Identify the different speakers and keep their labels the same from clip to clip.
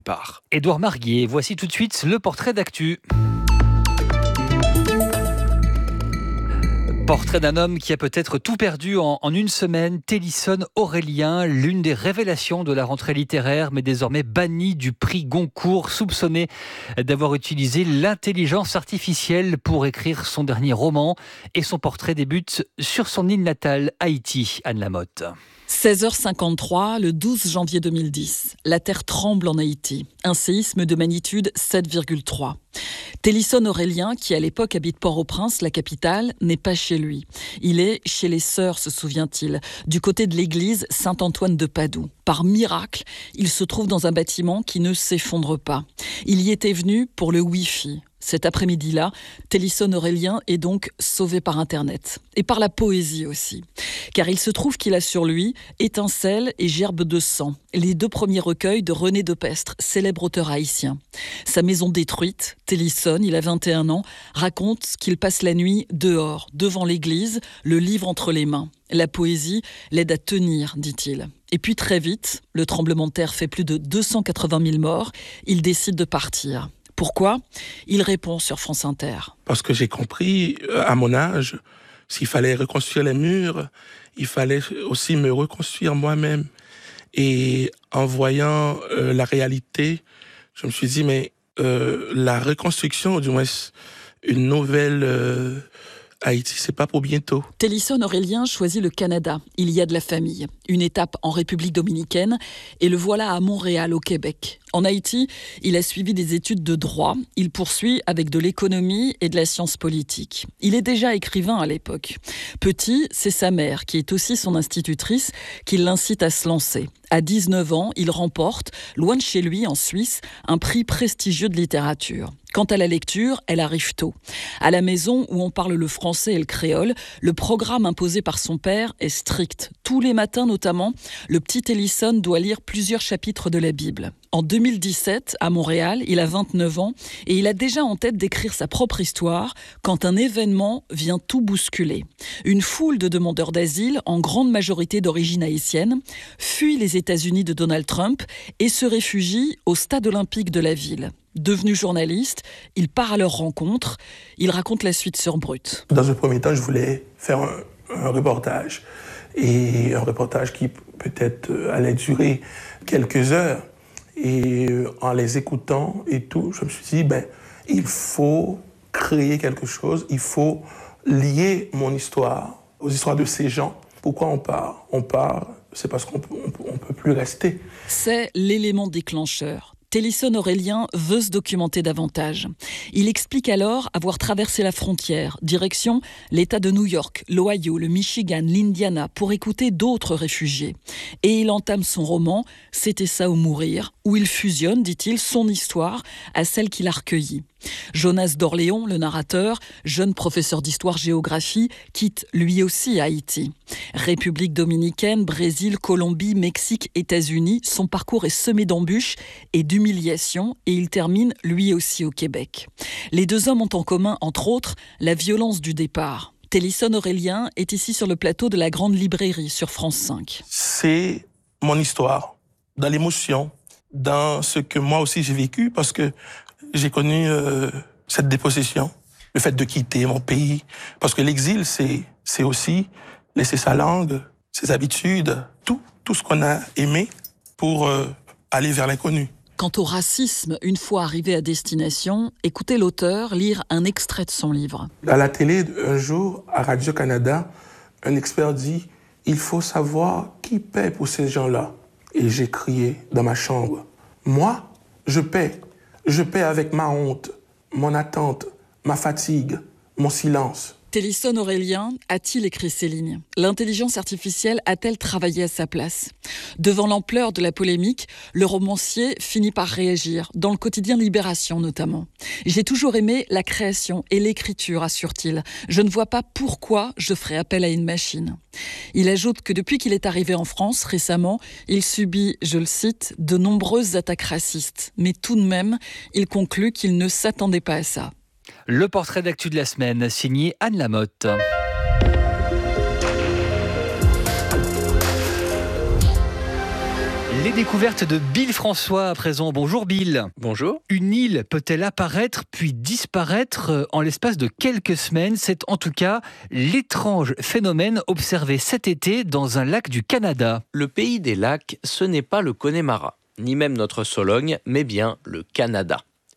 Speaker 1: part.
Speaker 2: Édouard Marguier, voici tout de suite le portrait d'actu. Portrait d'un homme qui a peut-être tout perdu en une semaine, Télisson Aurélien, l'une des révélations de la rentrée littéraire, mais désormais banni du prix Goncourt, soupçonné d'avoir utilisé l'intelligence artificielle pour écrire son dernier roman. Et son portrait débute sur son île natale, Haïti, Anne Lamotte.
Speaker 3: 16h53, le 12 janvier 2010. La terre tremble en Haïti. Un séisme de magnitude 7,3. Télisson Aurélien, qui à l'époque habite Port-au-Prince, la capitale, n'est pas chez lui. Il est chez les sœurs, se souvient-il, du côté de l'église Saint-Antoine de Padoue. Par miracle, il se trouve dans un bâtiment qui ne s'effondre pas. Il y était venu pour le Wi-Fi. Cet après-midi-là, Télisson Aurélien est donc sauvé par Internet. Et par la poésie aussi. Car il se trouve qu'il a sur lui Étincelle et Gerbe de sang, les deux premiers recueils de René Depestre, célèbre auteur haïtien. Sa maison détruite, Télisson, il a 21 ans, raconte qu'il passe la nuit dehors, devant l'église, le livre entre les mains. La poésie l'aide à tenir, dit-il. Et puis très vite, le tremblement de terre fait plus de 280 000 morts, il décide de partir. Pourquoi ? Il répond sur France Inter.
Speaker 4: Parce que j'ai compris, à mon âge, s'il fallait reconstruire les murs, il fallait aussi me reconstruire moi-même. Et en voyant la réalité, je me suis dit, mais la reconstruction, du moins une nouvelle Haïti, c'est pas pour bientôt.
Speaker 3: Télisson Aurélien choisit le Canada. Il y a de la famille. Une étape en République dominicaine et le voilà à Montréal, au Québec. En Haïti, il a suivi des études de droit. Il poursuit avec de l'économie et de la science politique. Il est déjà écrivain à l'époque. Petit, c'est sa mère, qui est aussi son institutrice, qui l'incite à se lancer. À 19 ans, il remporte, loin de chez lui, en Suisse, un prix prestigieux de littérature. Quant à la lecture, elle arrive tôt. À la maison, où on parle le français et le créole, le programme imposé par son père est strict. Tous les matins notamment, le petit Télisson doit lire plusieurs chapitres de la Bible. En 2017, à Montréal, il a 29 ans et il a déjà en tête d'écrire sa propre histoire quand un événement vient tout bousculer. Une foule de demandeurs d'asile, en grande majorité d'origine haïtienne, fuit les États-Unis de Donald Trump et se réfugie au stade olympique de la ville. Devenu journaliste, il part à leur rencontre. Il raconte la suite sur Brut.
Speaker 4: Dans un premier temps, je voulais faire un reportage. Et un reportage qui peut-être allait durer quelques heures. Et en les écoutant et tout, je me suis dit, il faut créer quelque chose. Il faut lier mon histoire aux histoires de ces gens. Pourquoi on part ? On part, c'est parce qu'on peut plus rester.
Speaker 3: C'est l'élément déclencheur. Télisson Aurélien veut se documenter davantage. Il explique alors avoir traversé la frontière, direction l'État de New York, l'Ohio, le Michigan, l'Indiana, pour écouter d'autres réfugiés. Et il entame son roman « C'était ça ou mourir », où il fusionne, dit-il, son histoire à celle qu'il a recueillie. Jonas d'Orléans, le narrateur, jeune professeur d'histoire-géographie, quitte lui aussi Haïti. République dominicaine, Brésil, Colombie, Mexique, États-Unis, son parcours est semé d'embûches et d'humiliations et il termine lui aussi au Québec. Les deux hommes ont en commun, entre autres, la violence du départ. Télisson Aurélien est ici sur le plateau de la Grande Librairie sur France 5.
Speaker 4: C'est mon histoire, dans l'émotion, dans ce que moi aussi j'ai vécu, parce que j'ai connu cette dépossession, le fait de quitter mon pays. Parce que l'exil, c'est aussi laisser sa langue, ses habitudes, tout ce qu'on a aimé pour aller vers l'inconnu.
Speaker 3: Quant au racisme, une fois arrivé à destination, écoutez l'auteur lire un extrait de son livre.
Speaker 4: À la télé, un jour, à Radio-Canada, un expert dit « Il faut savoir qui paie pour ces gens-là ». Et j'ai crié dans ma chambre « Moi, je paie. Je paie avec ma honte, mon attente, ma fatigue, mon silence. »
Speaker 3: Télisson Aurélien a-t-il écrit ces lignes ? L'intelligence artificielle a-t-elle travaillé à sa place ? Devant l'ampleur de la polémique, le romancier finit par réagir, dans le quotidien Libération notamment. « J'ai toujours aimé la création et l'écriture, assure-t-il. Je ne vois pas pourquoi je ferais appel à une machine. » Il ajoute que depuis qu'il est arrivé en France récemment, il subit, je le cite, de nombreuses attaques racistes. Mais tout de même, il conclut qu'il ne s'attendait pas à ça.
Speaker 2: Le portrait d'actu de la semaine, signé Anne Lamotte. Les découvertes de Bill François à présent. Bonjour Bill.
Speaker 1: Bonjour.
Speaker 2: Une île peut-elle apparaître puis disparaître en l'espace de quelques semaines? C'est en tout cas l'étrange phénomène observé cet été dans un lac du Canada.
Speaker 1: Le pays des lacs, ce n'est pas le Connemara, ni même notre Sologne, mais bien le Canada.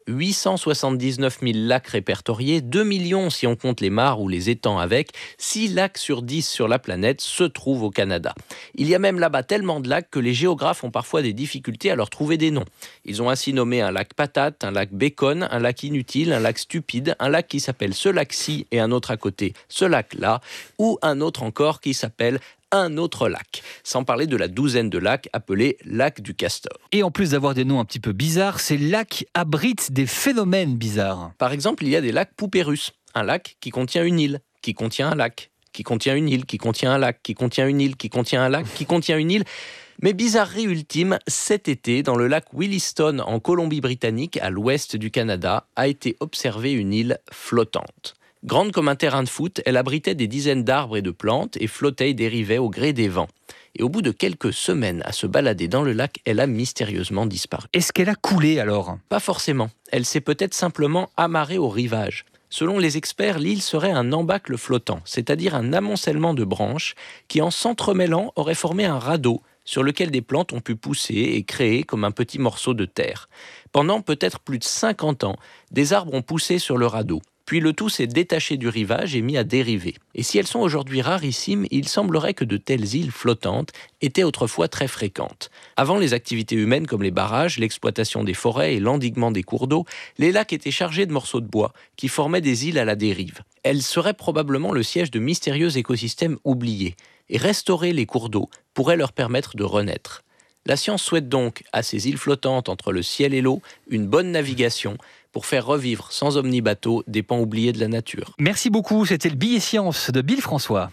Speaker 1: 879 000 lacs répertoriés, 2 millions si on compte les mares ou les étangs avec, 6 lacs sur 10 sur la planète se trouvent au Canada. Il y a même là-bas tellement de lacs que les géographes ont parfois des difficultés à leur trouver des noms. Ils ont ainsi nommé un lac patate, un lac bacon, un lac inutile, un lac stupide, un lac qui s'appelle ce lac-ci et un autre à côté, ce lac-là, ou un autre encore qui s'appelle un autre lac, sans parler de la douzaine de lacs appelés lacs du Castor.
Speaker 2: Et en plus d'avoir des noms un petit peu bizarres, ces lacs abritent des phénomènes bizarres.
Speaker 1: Par exemple, il y a des lacs poupées russes, un lac qui contient une île, qui contient un lac, qui contient une île, qui contient un lac, qui contient une île, qui contient un lac, qui contient une île. Mais bizarrerie ultime, cet été, dans le lac Williston en Colombie-Britannique, à l'ouest du Canada, a été observée une île flottante. Grande comme un terrain de foot, elle abritait des dizaines d'arbres et de plantes et flottait et dérivait au gré des vents. Et au bout de quelques semaines à se balader dans le lac, elle a mystérieusement disparu.
Speaker 2: Est-ce qu'elle a coulé alors?
Speaker 1: Pas forcément. Elle s'est peut-être simplement amarrée au rivage. Selon les experts, l'île serait un embâcle flottant, c'est-à-dire un amoncellement de branches qui, en s'entremêlant, aurait formé un radeau sur lequel des plantes ont pu pousser et créer comme un petit morceau de terre. Pendant peut-être plus de 50 ans, des arbres ont poussé sur le radeau. Puis le tout s'est détaché du rivage et mis à dériver. Et si elles sont aujourd'hui rarissimes, il semblerait que de telles îles flottantes étaient autrefois très fréquentes. Avant les activités humaines comme les barrages, l'exploitation des forêts et l'endiguement des cours d'eau, les lacs étaient chargés de morceaux de bois qui formaient des îles à la dérive. Elles seraient probablement le siège de mystérieux écosystèmes oubliés. Et restaurer les cours d'eau pourrait leur permettre de renaître. La science souhaite donc à ces îles flottantes entre le ciel et l'eau une bonne navigation pour faire revivre sans omnibateau des pans oubliés de la nature.
Speaker 2: Merci beaucoup, c'était le billet science de Bill François.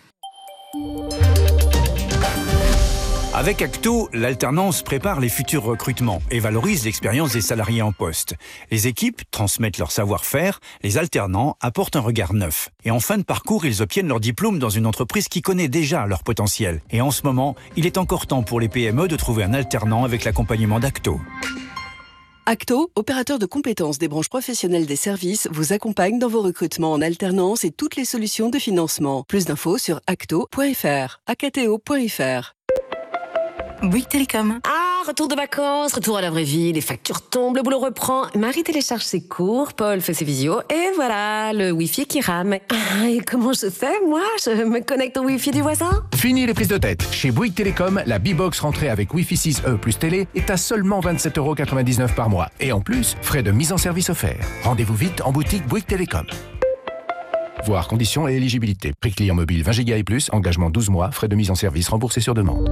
Speaker 5: Avec Acto, l'alternance prépare les futurs recrutements et valorise l'expérience des salariés en poste. Les équipes transmettent leur savoir-faire, les alternants apportent un regard neuf. Et en fin de parcours, ils obtiennent leur diplôme dans une entreprise qui connaît déjà leur potentiel. Et en ce moment, il est encore temps pour les PME de trouver un alternant avec l'accompagnement d'Acto.
Speaker 6: Acto, opérateur de compétences des branches professionnelles des services, vous accompagne dans vos recrutements en alternance et toutes les solutions de financement. Plus d'infos sur acto.fr, acto.fr.
Speaker 7: Bouygues Télécom.
Speaker 8: Ah, retour de vacances, retour à la vraie vie, les factures tombent, le boulot reprend. Marie télécharge ses cours, Paul fait ses visios, et voilà, le Wi-Fi qui rame. Ah, et comment je fais, moi? Je me connecte au Wi-Fi du voisin?
Speaker 9: Fini les prises de tête. Chez Bouygues Télécom, la B-Box rentrée avec Wi-Fi 6E plus télé est à seulement 27,99 € par mois. Et en plus, frais de mise en service offerts. Rendez-vous vite en boutique Bouygues Télécom. Voir conditions et éligibilité. Prix client mobile 20 Go et plus, engagement 12 mois, frais de mise en service remboursés sur demande.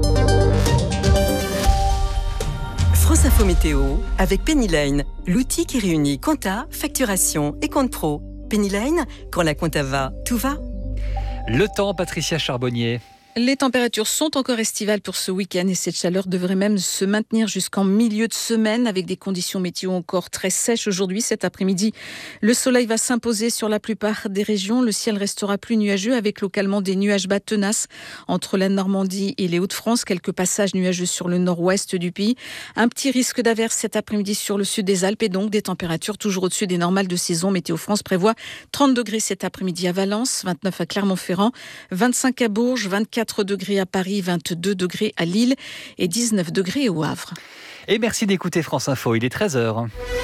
Speaker 6: France Info Météo avec Pennyline, l'outil qui réunit compta, facturation et compte pro. Pennyline, quand la compta va, tout va.
Speaker 2: Le temps, Patricia Charbonnier.
Speaker 3: Les températures sont encore estivales pour ce week-end et cette chaleur devrait même se maintenir jusqu'en milieu de semaine avec des conditions météo encore très sèches aujourd'hui. Cet après-midi, le soleil va s'imposer sur la plupart des régions. Le ciel restera plus nuageux avec localement des nuages bas tenaces entre la Normandie et les Hauts-de-France. Quelques passages nuageux sur le nord-ouest du pays. Un petit risque d'averse cet après-midi sur le sud des Alpes et donc des températures toujours au-dessus des normales de saison. Météo France prévoit 30 degrés cet après-midi à Valence, 29 à Clermont-Ferrand, 25 à Bourges, 24 degrés à Paris, 22 degrés à Lille et 19 degrés au Havre.
Speaker 2: Et merci d'écouter France Info, il est 13h.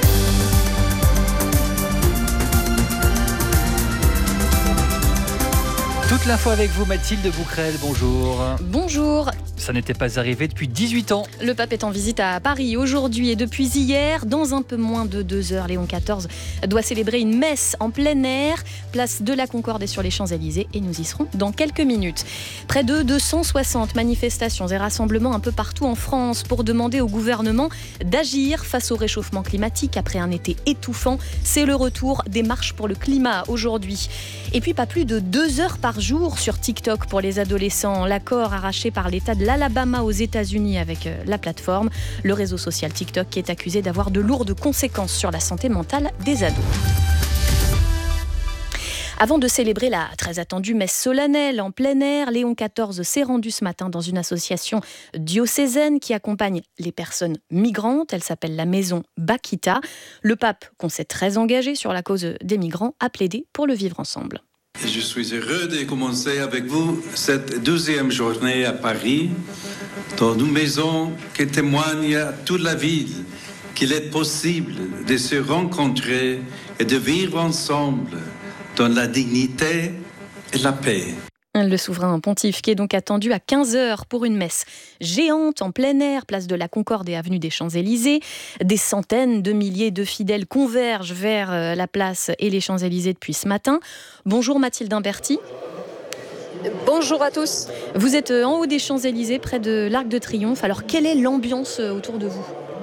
Speaker 2: Toute l'info avec vous, Mathilde Bouquerel, bonjour.
Speaker 7: Bonjour.
Speaker 2: Ça n'était pas arrivé depuis 18 ans.
Speaker 7: Le pape est en visite à Paris aujourd'hui et depuis hier. Dans un peu moins de 2 heures, Léon XIV doit célébrer une messe en plein air, place de la Concorde et sur les Champs-Élysées. Et nous y serons dans quelques minutes. Près de 260 manifestations et rassemblements un peu partout en France pour demander au gouvernement d'agir face au réchauffement climatique après un été étouffant. C'est le retour des marches pour le climat aujourd'hui. Et puis pas plus de 2 heures par jour sur TikTok pour les adolescents. L'accord arraché par l'État de l'Alabama aux États-Unis avec la plateforme, le réseau social TikTok qui est accusé d'avoir de lourdes conséquences sur la santé mentale des ados. Avant de célébrer la très attendue messe solennelle en plein air, Léon XIV s'est rendu ce matin dans une association diocésaine qui accompagne les personnes migrantes. Elle s'appelle la Maison Bakita. Le pape, qu'on sait très engagé sur la cause des migrants, a plaidé pour le vivre ensemble.
Speaker 10: Je suis heureux de commencer avec vous cette 12e journée à Paris, dans une maison qui témoigne à toute la ville qu'il est possible de se rencontrer et de vivre ensemble dans la dignité et la paix.
Speaker 7: Le souverain pontife qui est donc attendu à 15h pour une messe géante en plein air, place de la Concorde et avenue des Champs-Élysées. Des centaines de milliers de fidèles convergent vers la place et les Champs-Élysées depuis ce matin. Bonjour Mathilde Imberti.
Speaker 11: Bonjour à tous.
Speaker 7: Vous êtes en haut des Champs-Élysées, près de l'Arc de Triomphe. Alors quelle est l'ambiance autour de vous ?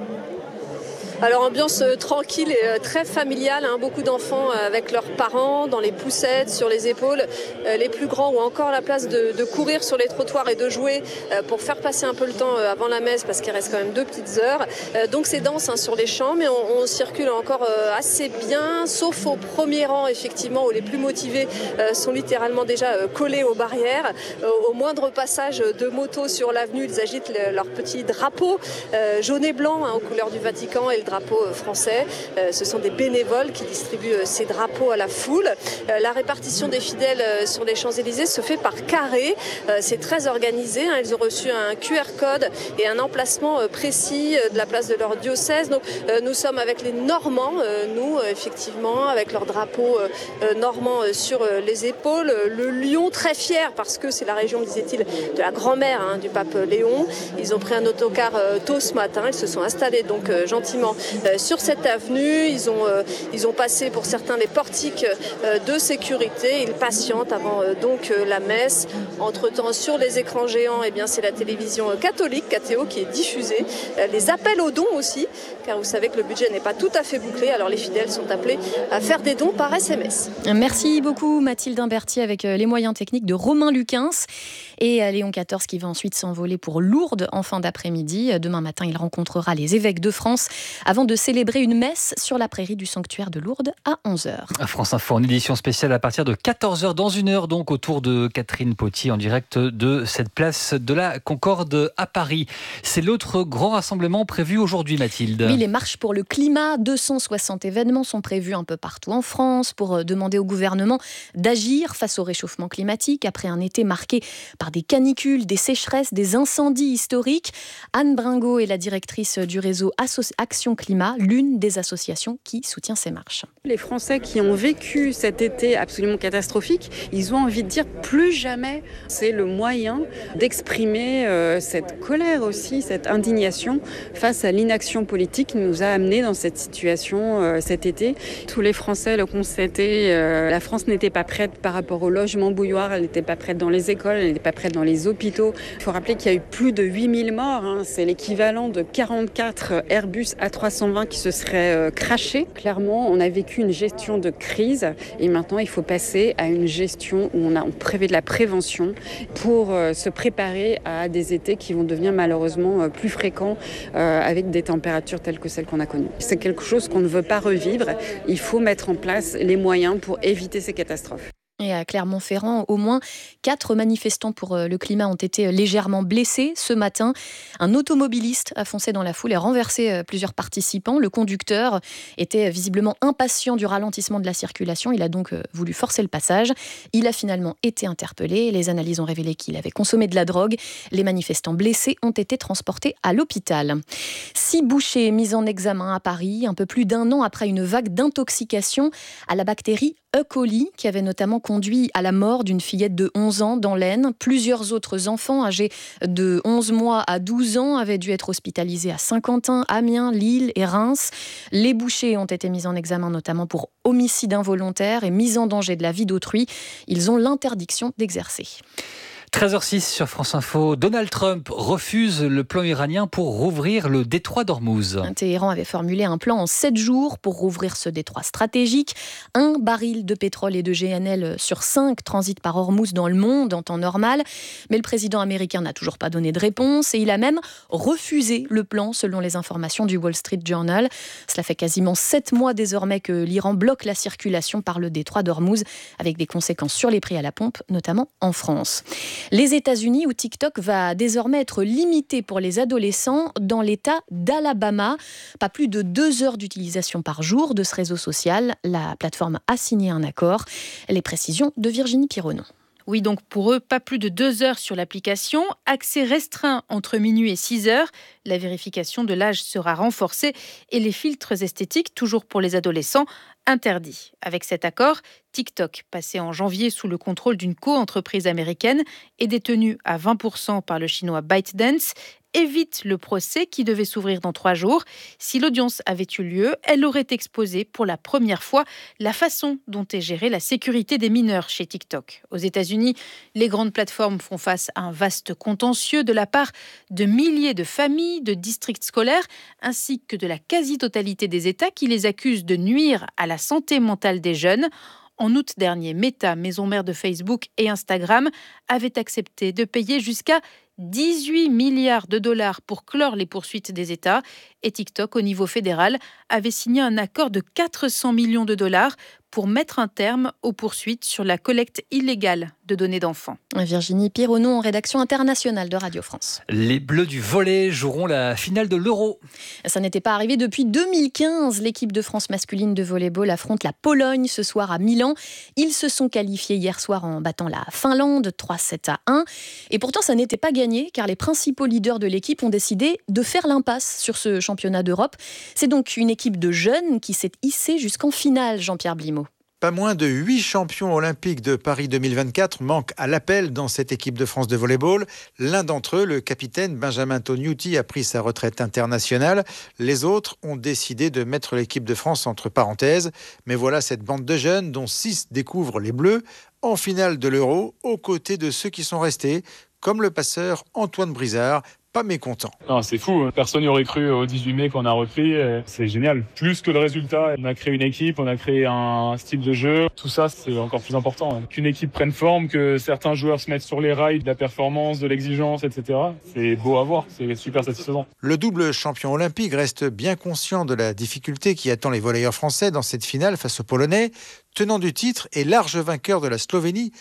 Speaker 11: Alors ambiance tranquille et très familiale, beaucoup d'enfants avec leurs parents dans les poussettes, sur les épaules. Les plus grands ont encore la place de courir sur les trottoirs et de jouer pour faire passer un peu le temps avant la messe parce qu'il reste quand même 2 petites heures. Donc c'est dense sur les champs, mais on circule encore assez bien, sauf au premier rang effectivement où les plus motivés sont littéralement déjà collés aux barrières. Au moindre passage de moto sur l'avenue, ils agitent leur petit drapeau jaune et blanc aux couleurs du Vatican et le drapeau français. Ce sont des bénévoles qui distribuent ces drapeaux à la foule. La répartition des fidèles sur les Champs-Élysées se fait par carré. C'est très organisé. Ils ont reçu un QR code et un emplacement précis de la place de leur diocèse. Donc, nous sommes avec les Normands, effectivement, avec leur drapeau normand sur les épaules. Le Lion, très fier parce que c'est la région, disait-il, de la grand-mère du pape Léon. Ils ont pris un autocar tôt ce matin. Ils se sont installés donc gentiment sur cette avenue. Ils ont passé pour certains les portiques de sécurité. Ils patientent avant donc la messe. Entre-temps, sur les écrans géants, c'est la télévision catholique, KTO, qui est diffusée. Les appels aux dons aussi, car vous savez que le budget n'est pas tout à fait bouclé. Alors les fidèles sont appelés à faire des dons par SMS.
Speaker 7: Merci beaucoup Mathilde Imberti avec les moyens techniques de Romain Luquins et Léon XIV qui va ensuite s'envoler pour Lourdes en fin d'après-midi. Demain matin, il rencontrera les évêques de France avant de célébrer une messe sur la prairie du sanctuaire de Lourdes à 11h.
Speaker 2: France Info en édition spéciale à partir de 14h dans 1 heure, donc autour de Catherine Potier en direct de cette place de la Concorde à Paris. C'est l'autre grand rassemblement prévu aujourd'hui, Mathilde.
Speaker 7: Oui, les marches pour le climat, 260 événements sont prévus un peu partout en France pour demander au gouvernement d'agir face au réchauffement climatique après un été marqué par des canicules, des sécheresses, des incendies historiques. Anne Bringot est la directrice du réseau Action Climat, l'une des associations qui soutient ces marches.
Speaker 12: Les Français qui ont vécu cet été absolument catastrophique, ils ont envie de dire plus jamais. C'est le moyen d'exprimer cette colère aussi, cette indignation face à l'inaction politique qui nous a amenés dans cette situation cet été. Tous les Français le constataient, la France n'était pas prête par rapport au logement bouilloire, elle n'était pas prête dans les écoles, elle n'était pas prête dans les hôpitaux. Il faut rappeler qu'il y a eu plus de 8000 morts, c'est l'équivalent de 44 Airbus A320 qui se seraient crashés. Clairement, on a vécu une gestion de crise et maintenant il faut passer à une gestion où on prévoit de la prévention pour se préparer à des étés qui vont devenir malheureusement plus fréquents avec des températures telles que celles qu'on a connues. C'est quelque chose qu'on ne veut pas revivre. Il faut mettre en place les moyens pour éviter ces catastrophes.
Speaker 7: Et à Clermont-Ferrand, au moins 4 manifestants pour le climat ont été légèrement blessés. Ce matin, un automobiliste a foncé dans la foule et renversé plusieurs participants. Le conducteur était visiblement impatient du ralentissement de la circulation. Il a donc voulu forcer le passage. Il a finalement été interpellé. Les analyses ont révélé qu'il avait consommé de la drogue. Les manifestants blessés ont été transportés à l'hôpital. 6 bouchers mis en examen à Paris, un peu plus d'1 an après une vague d'intoxication à la bactérie E. coli, qui avait notamment conduit à la mort d'une fillette de 11 ans dans l'Aisne. Plusieurs autres enfants âgés de 11 mois à 12 ans avaient dû être hospitalisés à Saint-Quentin, Amiens, Lille et Reims. Les bouchers ont été mis en examen notamment pour homicide involontaire et mise en danger de la vie d'autrui. Ils ont l'interdiction d'exercer.
Speaker 2: 13h06 sur France Info. Donald Trump refuse le plan iranien pour rouvrir le détroit d'Ormuz.
Speaker 7: Téhéran avait formulé un plan en 7 jours pour rouvrir ce détroit stratégique. 1 baril de pétrole et de GNL sur 5 transitent par Ormuz dans le monde en temps normal. Mais le président américain n'a toujours pas donné de réponse et il a même refusé le plan selon les informations du Wall Street Journal. Cela fait quasiment 7 mois désormais que l'Iran bloque la circulation par le détroit d'Ormuz avec des conséquences sur les prix à la pompe, notamment en France. Les États-Unis, où TikTok va désormais être limité pour les adolescents dans l'État d'Alabama. Pas plus de 2 heures d'utilisation par jour de ce réseau social. La plateforme a signé un accord. Les précisions de Virginie Pironneau.
Speaker 13: Oui, donc pour eux, pas plus de 2 heures sur l'application. Accès restreint entre minuit et 6 heures. La vérification de l'âge sera renforcée et les filtres esthétiques, toujours pour les adolescents, interdits. Avec cet accord, TikTok, passé en janvier sous le contrôle d'une co-entreprise américaine et détenue à 20% par le chinois ByteDance, évite le procès qui devait s'ouvrir dans 3 jours. Si l'audience avait eu lieu, elle aurait exposé pour la première fois la façon dont est gérée la sécurité des mineurs chez TikTok. Aux États-Unis, les grandes plateformes font face à un vaste contentieux de la part de milliers de familles, de districts scolaires, ainsi que de la quasi-totalité des États qui les accusent de nuire à la santé mentale des jeunes. En août dernier, Meta, maison mère de Facebook et Instagram, avait accepté de payer jusqu'à 18 milliards de dollars pour clore les poursuites des États. Et TikTok, au niveau fédéral, avait signé un accord de 400 millions de dollars pour mettre un terme aux poursuites sur la collecte illégale de données d'enfants.
Speaker 7: Virginie Pironneau en rédaction internationale de Radio France.
Speaker 2: Les Bleus du volley joueront la finale de l'Euro.
Speaker 7: Ça n'était pas arrivé depuis 2015. L'équipe de France masculine de volleyball affronte la Pologne ce soir à Milan. Ils se sont qualifiés hier soir en battant la Finlande 3-7-1. Et pourtant, ça n'était pas gagné car les principaux leaders de l'équipe ont décidé de faire l'impasse sur ce championnat d'Europe. C'est donc une équipe de jeunes qui s'est hissée jusqu'en finale, Jean-Pierre Blimaud.
Speaker 14: Pas moins de 8 champions olympiques de Paris 2024 manquent à l'appel dans cette équipe de France de volleyball. L'un d'entre eux, le capitaine Benjamin Tognuti, a pris sa retraite internationale. Les autres ont décidé de mettre l'équipe de France entre parenthèses. Mais voilà cette bande de jeunes, dont 6 découvrent les Bleus, en finale de l'Euro, aux côtés de ceux qui sont restés, comme le passeur Antoine Brizard, pas mécontent.
Speaker 15: Non, c'est fou, personne n'y aurait cru au 18 mai qu'on a repris, c'est génial. Plus que le résultat, on a créé une équipe, on a créé un style de jeu, tout ça c'est encore plus important. Qu'une équipe prenne forme, que certains joueurs se mettent sur les rails de la performance, de l'exigence, etc. C'est beau à voir, c'est super satisfaisant.
Speaker 14: Le double champion olympique reste bien conscient de la difficulté qui attend les volleyeurs français dans cette finale face aux Polonais. Tenant du titre et large vainqueur de la Slovénie,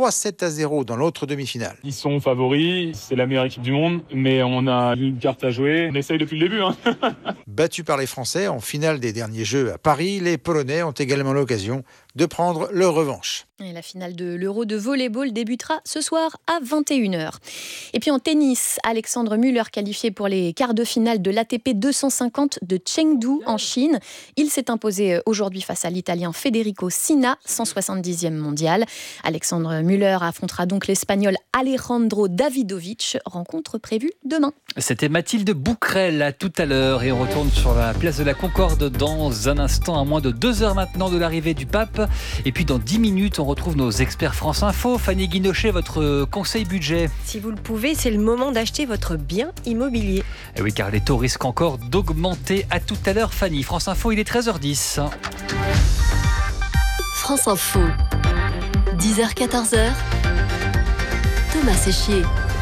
Speaker 14: 3-7-0 dans l'autre demi-finale.
Speaker 15: Ils sont favoris, c'est la meilleure équipe du monde, mais on a une carte à jouer, on essaye depuis le début.
Speaker 14: Battus par les Français en finale des derniers Jeux à Paris, les Polonais ont également l'occasion de prendre leur revanche.
Speaker 7: Et la finale de l'Euro de volleyball débutera ce soir à 21h. Et puis en tennis, Alexandre Müller qualifié pour les quarts de finale de l'ATP 250 de Chengdu en Chine. Il s'est imposé aujourd'hui face à l'Italien Federico Sina, 170e mondial. Alexandre Müller affrontera donc l'Espagnol Alejandro Davidovich. Rencontre prévue demain.
Speaker 2: C'était Mathilde Bouquerel à tout à l'heure et on retourne sur la place de la Concorde dans un instant, à moins de 2 heures maintenant de l'arrivée du pape. Et puis dans 10 minutes, on retrouve nos experts France Info. Fanny Guinochet, votre conseil budget.
Speaker 16: Si vous le pouvez, c'est le moment d'acheter votre bien immobilier.
Speaker 2: Et oui, car les taux risquent encore d'augmenter. À tout à l'heure, Fanny. France Info, il est 13h10.
Speaker 17: France Info, 10h-14h, Thomas Séchier.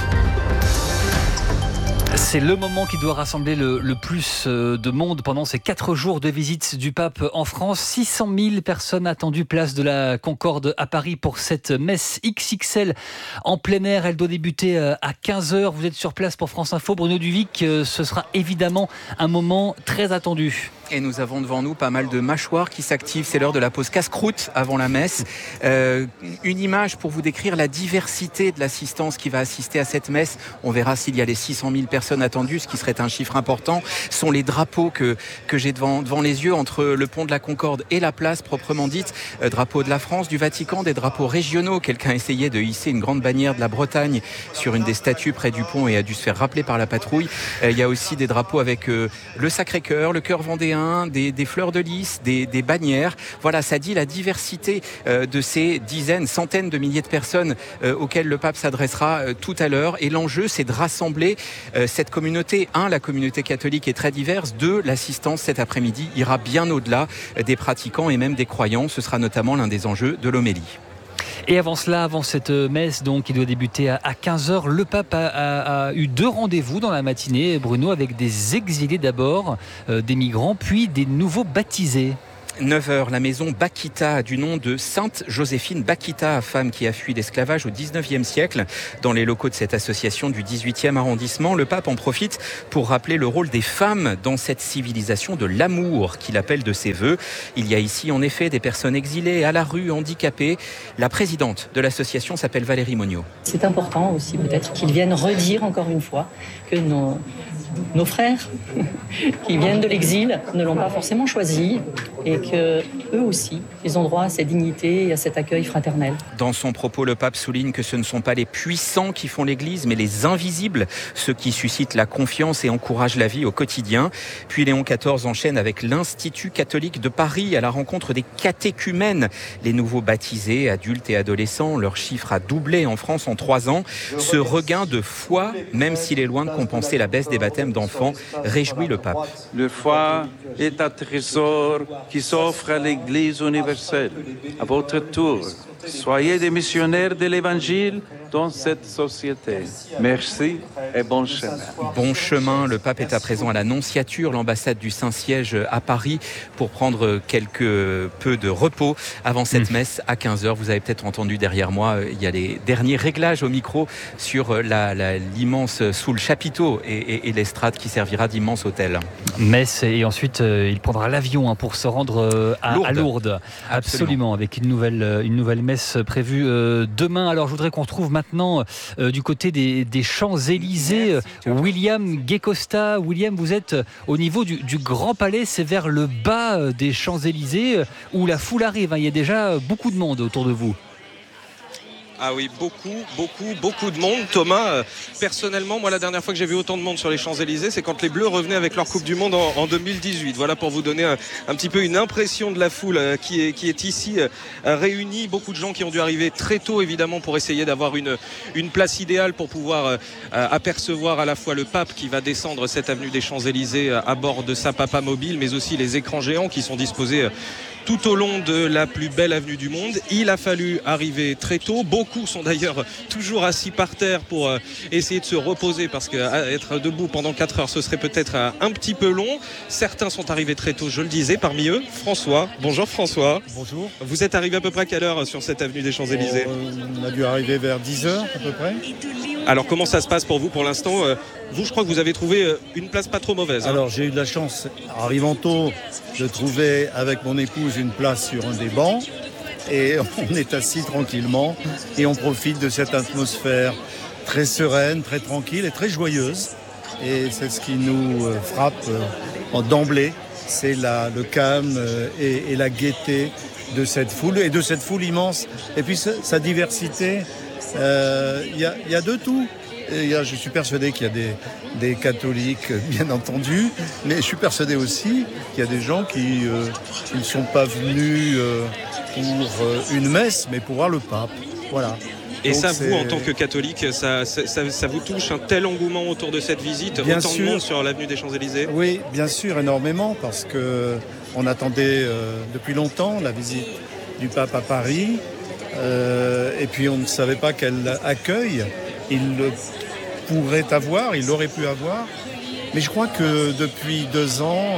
Speaker 2: C'est le moment qui doit rassembler le plus de monde pendant ces 4 jours de visite du pape en France. 600 000 personnes attendues place de la Concorde à Paris pour cette messe XXL en plein air. Elle doit débuter à 15h. Vous êtes sur place pour France Info. Bruno Duvic, ce sera évidemment un moment très attendu.
Speaker 18: Et nous avons devant nous pas mal de mâchoires qui s'activent. C'est l'heure de la pause casse-croûte avant la messe. Une image pour vous décrire la diversité de l'assistance qui va assister à cette messe. On verra s'il y a les 600 000 personnes personnes attendues, ce qui serait un chiffre important, sont les drapeaux que j'ai devant les yeux entre le pont de la Concorde et la place proprement dite. Drapeaux de la France, du Vatican, des drapeaux régionaux. Quelqu'un essayait de hisser une grande bannière de la Bretagne sur une des statues près du pont et a dû se faire rappeler par la patrouille. Il y a aussi des drapeaux avec le Sacré-Cœur, le Cœur vendéen, des fleurs de lys, des bannières. Voilà, ça dit la diversité de ces dizaines, centaines de milliers de personnes auxquelles le pape s'adressera tout à l'heure. Et l'enjeu, c'est de rassembler cette communauté. La communauté catholique est très diverse. 2, l'assistance cet après-midi ira bien au-delà des pratiquants et même des croyants. Ce sera notamment l'un des enjeux de l'homélie.
Speaker 2: Et avant cela, avant cette messe donc, qui doit débuter à 15h, le pape a eu 2 rendez-vous dans la matinée, Bruno, avec des exilés d'abord, des migrants, puis des nouveaux baptisés.
Speaker 18: 9h, la maison Bakita, du nom de Sainte Joséphine Bakita, femme qui a fui l'esclavage au 19e siècle. Dans les locaux de cette association du 18e arrondissement, le pape en profite pour rappeler le rôle des femmes dans cette civilisation de l'amour qu'il appelle de ses voeux. Il y a ici en effet des personnes exilées, à la rue, handicapées. La présidente de l'association s'appelle Valérie Monniot.
Speaker 19: C'est important aussi peut-être qu'ils viennent redire encore une fois que nos frères qui viennent de l'exil ne l'ont pas forcément choisi et qu'eux aussi, ils ont droit à cette dignité et à cet accueil fraternel.
Speaker 18: Dans son propos, le pape souligne que ce ne sont pas les puissants qui font l'Église, mais les invisibles, ceux qui suscitent la confiance et encouragent la vie au quotidien. Puis Léon XIV enchaîne avec l'Institut catholique de Paris à la rencontre des catéchumènes. Les nouveaux baptisés, adultes et adolescents, leur chiffre a doublé en France en 3 ans. Ce regain de foi, même s'il est loin de compenser la baisse des baptêmes d'enfants, réjouit le pape.
Speaker 10: La foi est un trésor qui s'offre à l'Église universelle. À votre tour, soyez des missionnaires de l'Évangile dans cette société. Merci et bon chemin.
Speaker 18: Bon chemin, le pape est à présent à la Nonciature, l'ambassade du Saint-Siège à Paris, pour prendre quelque peu de repos avant cette messe à 15h. Vous avez peut-être entendu derrière moi, il y a les derniers réglages au micro sur l'immense, sous le chapiteau et l'estrade qui servira d'immense hôtel.
Speaker 2: Messe et ensuite il prendra l'avion pour se rendre à Lourdes. Absolument, avec une nouvelle messe prévue demain. Alors je voudrais qu'on retrouve maintenant du côté des Champs-Élysées William Guécosta. William, vous êtes au niveau du Grand Palais, c'est vers le bas des Champs-Élysées où la foule arrive. Il y a déjà beaucoup de monde autour de vous.
Speaker 20: Ah oui, beaucoup de monde. Thomas, personnellement, moi la dernière fois que j'ai vu autant de monde sur les Champs-Élysées, c'est quand les Bleus revenaient avec leur Coupe du Monde en 2018. Voilà pour vous donner un petit peu une impression de la foule qui est ici réunie. Beaucoup de gens qui ont dû arriver très tôt évidemment pour essayer d'avoir une place idéale pour pouvoir apercevoir à la fois le pape qui va descendre cette avenue des Champs-Élysées à bord de sa Papa Mobile, mais aussi les écrans géants qui sont disposés tout au long de la plus belle avenue du monde. Il a fallu arriver très tôt. Beaucoup sont d'ailleurs toujours assis par terre pour essayer de se reposer parce qu'être debout pendant 4 heures, ce serait peut-être un petit peu long. Certains sont arrivés très tôt, je le disais, parmi eux, François. Bonjour François.
Speaker 21: Bonjour.
Speaker 20: Vous êtes arrivé à peu près à quelle heure sur cette avenue des Champs-Élysées ?
Speaker 21: On a dû arriver vers 10h à peu près.
Speaker 20: Alors comment ça se passe pour vous pour l'instant ? Vous, je crois que vous avez trouvé une place pas trop mauvaise.
Speaker 21: Alors j'ai eu de la chance, arrivant tôt, de trouver avec mon épouse une place sur un des bancs. Et on est assis tranquillement et on profite de cette atmosphère très sereine, très tranquille et très joyeuse. Et c'est ce qui nous frappe d'emblée, c'est le calme et la gaieté de cette foule et de cette foule immense. Et puis sa diversité, il y a de tout. Je suis persuadé qu'il y a des catholiques, bien entendu, mais je suis persuadé aussi qu'il y a des gens qui ne sont pas venus pour une messe, mais pour voir le pape. Voilà.
Speaker 20: Et donc, ça, vous, en tant que catholique, ça vous touche un tel engouement autour de cette visite,
Speaker 21: bien
Speaker 20: autant
Speaker 21: sûr,
Speaker 20: de monde sur l'avenue des Champs-Élysées ?
Speaker 21: Oui, bien sûr, énormément, parce qu'on attendait depuis longtemps la visite du pape à Paris, et puis on ne savait pas quel accueil il pourrait avoir, il aurait pu avoir. Mais je crois que depuis 2 ans,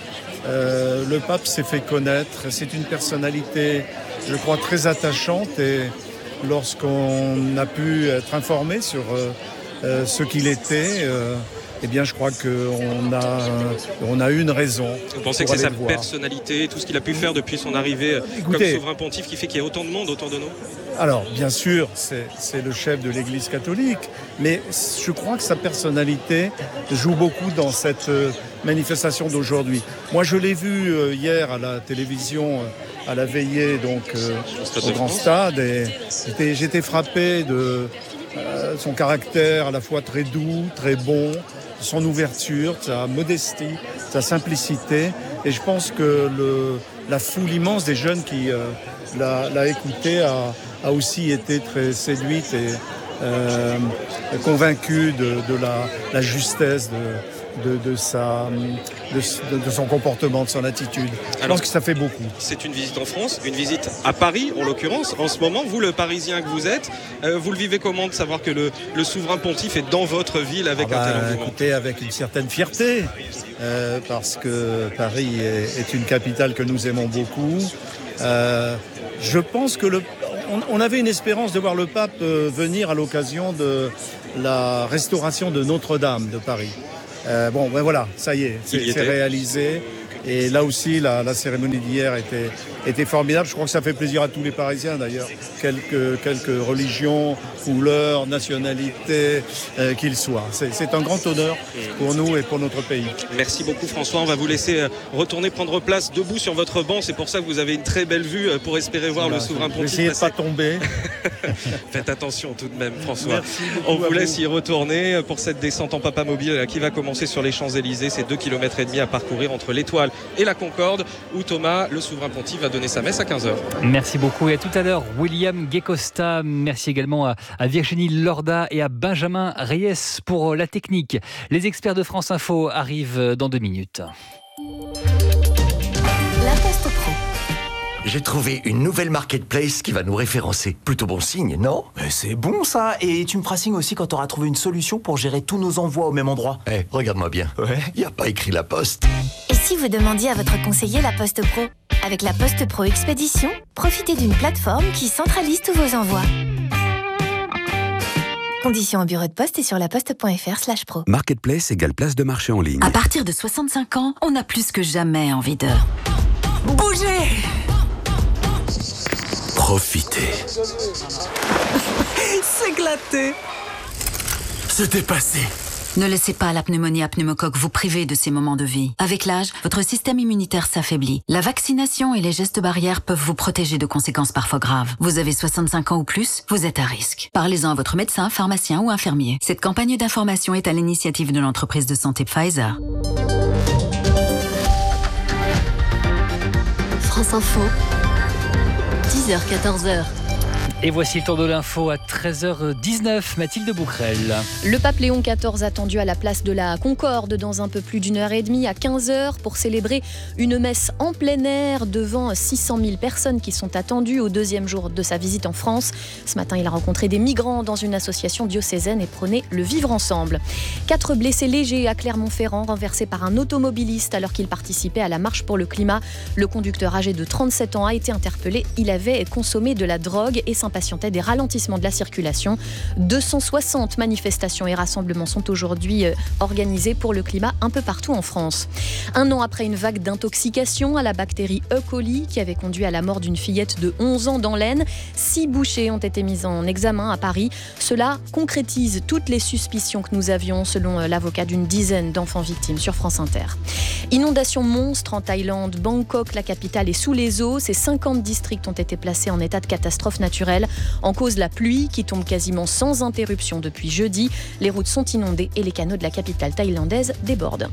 Speaker 21: le pape s'est fait connaître. C'est une personnalité, je crois, très attachante. Et lorsqu'on a pu être informé sur ce qu'il était, eh bien, je crois qu'on a une raison.
Speaker 20: Vous pensez que c'est sa personnalité, tout ce qu'il a pu faire depuis son arrivée comme souverain pontife qui fait qu'il y ait autant de monde autour de nous ?
Speaker 21: Alors, bien sûr, c'est le chef de l'Église catholique, mais je crois que sa personnalité joue beaucoup dans cette manifestation d'aujourd'hui. Moi, je l'ai vu hier à la télévision, à la veillée au Grand Stade, et j'étais frappé de son caractère à la fois très doux, très bon, son ouverture, sa modestie, sa simplicité. Et je pense que la foule immense des jeunes qui l'a écouté a aussi été très séduite et convaincue de la justesse de son comportement, de son attitude. Je pense que ça fait beaucoup.
Speaker 20: C'est une visite en France, une visite à Paris en l'occurrence. En ce moment, vous, le Parisien que vous êtes, vous le vivez comment de savoir que le souverain pontife est dans votre ville avec un tel engouement ?
Speaker 21: Écoutez, avec une certaine fierté, parce que Paris est une capitale que nous aimons beaucoup. Je pense que on avait une espérance de voir le pape venir à l'occasion de la restauration de Notre-Dame de Paris. Voilà, ça y est, c'est réalisé. Et là aussi, la cérémonie d'hier était formidable. Je crois que ça fait plaisir à tous les Parisiens d'ailleurs, quelques religions, couleurs, nationalités qu'ils soient. C'est un grand honneur pour nous et pour notre pays.
Speaker 20: Merci beaucoup François, on va vous laisser retourner prendre place debout sur votre banc. C'est pour ça que vous avez une très belle vue pour espérer voir le souverain pontife.
Speaker 21: Essayez de ne pas tomber.
Speaker 20: Faites attention tout de même François. On vous laisse y retourner pour cette descente en papamobile qui va commencer sur les Champs-Élysées. C'est 2,5 km à parcourir entre l'Étoile et la Concorde, où Thomas, le souverain pontife, va donner sa messe à 15h.
Speaker 2: Merci beaucoup et à tout à l'heure, William Guecosta. Merci également à Virginie Lorda et à Benjamin Reyes pour la technique. Les experts de France Info arrivent dans 2 minutes.
Speaker 4: La Poste Pro. J'ai trouvé une nouvelle marketplace qui va nous référencer. Plutôt bon signe, non ?
Speaker 22: C'est bon ça. Et tu me feras signe aussi quand tu auras trouvé une solution pour gérer tous nos envois au même endroit.
Speaker 4: Regarde-moi bien. Il n'y a pas écrit La Poste.
Speaker 23: Et si vous demandiez à votre conseiller La Poste Pro ? Avec La Poste Pro Expédition, profitez d'une plateforme qui centralise tous vos envois. Conditions au bureau de poste et sur laposte.fr/pro.
Speaker 24: Marketplace égale place de marché en ligne.
Speaker 25: À partir de 65 ans, on a plus que jamais envie de bouger.
Speaker 4: Profitez.
Speaker 25: S'éclater.
Speaker 4: Se dépasser.
Speaker 25: Ne laissez pas la pneumonie à pneumocoque vous priver de ces moments de vie. Avec l'âge, votre système immunitaire s'affaiblit. La vaccination et les gestes barrières peuvent vous protéger de conséquences parfois graves. Vous avez 65 ans ou plus, vous êtes à risque. Parlez-en à votre médecin, pharmacien ou infirmier. Cette campagne d'information est à l'initiative de l'entreprise de santé Pfizer.
Speaker 17: France Info, 10h-14h.
Speaker 2: Et voici le tour de l'info à 13h19, Mathilde Bouquerel.
Speaker 7: Le pape Léon XIV attendu à la place de la Concorde dans un peu plus d'une heure et demie à 15h pour célébrer une messe en plein air devant 600 000 personnes qui sont attendues au 2e jour de sa visite en France. Ce matin, il a rencontré des migrants dans une association diocésaine et prôné le vivre ensemble. 4 blessés légers à Clermont-Ferrand, renversés par un automobiliste alors qu'il participait à la marche pour le climat. Le conducteur âgé de 37 ans a été interpellé. Il avait consommé de la drogue et s'impatientait des ralentissements de la circulation. 260 manifestations et rassemblements sont aujourd'hui organisés pour le climat un peu partout en France. 1 an après une vague d'intoxication à la bactérie E. coli qui avait conduit à la mort d'une fillette de 11 ans dans l'Aisne, 6 bouchers ont été mis en examen à Paris. Cela concrétise toutes les suspicions que nous avions selon l'avocat d'une dizaine d'enfants victimes sur France Inter. Inondation monstre en Thaïlande. Bangkok, la capitale, est sous les eaux. Ces 50 districts ont été placés en état de catastrophe naturelle. En cause, la pluie qui tombe quasiment sans interruption depuis jeudi. Les routes sont inondées et les canaux de la capitale thaïlandaise débordent.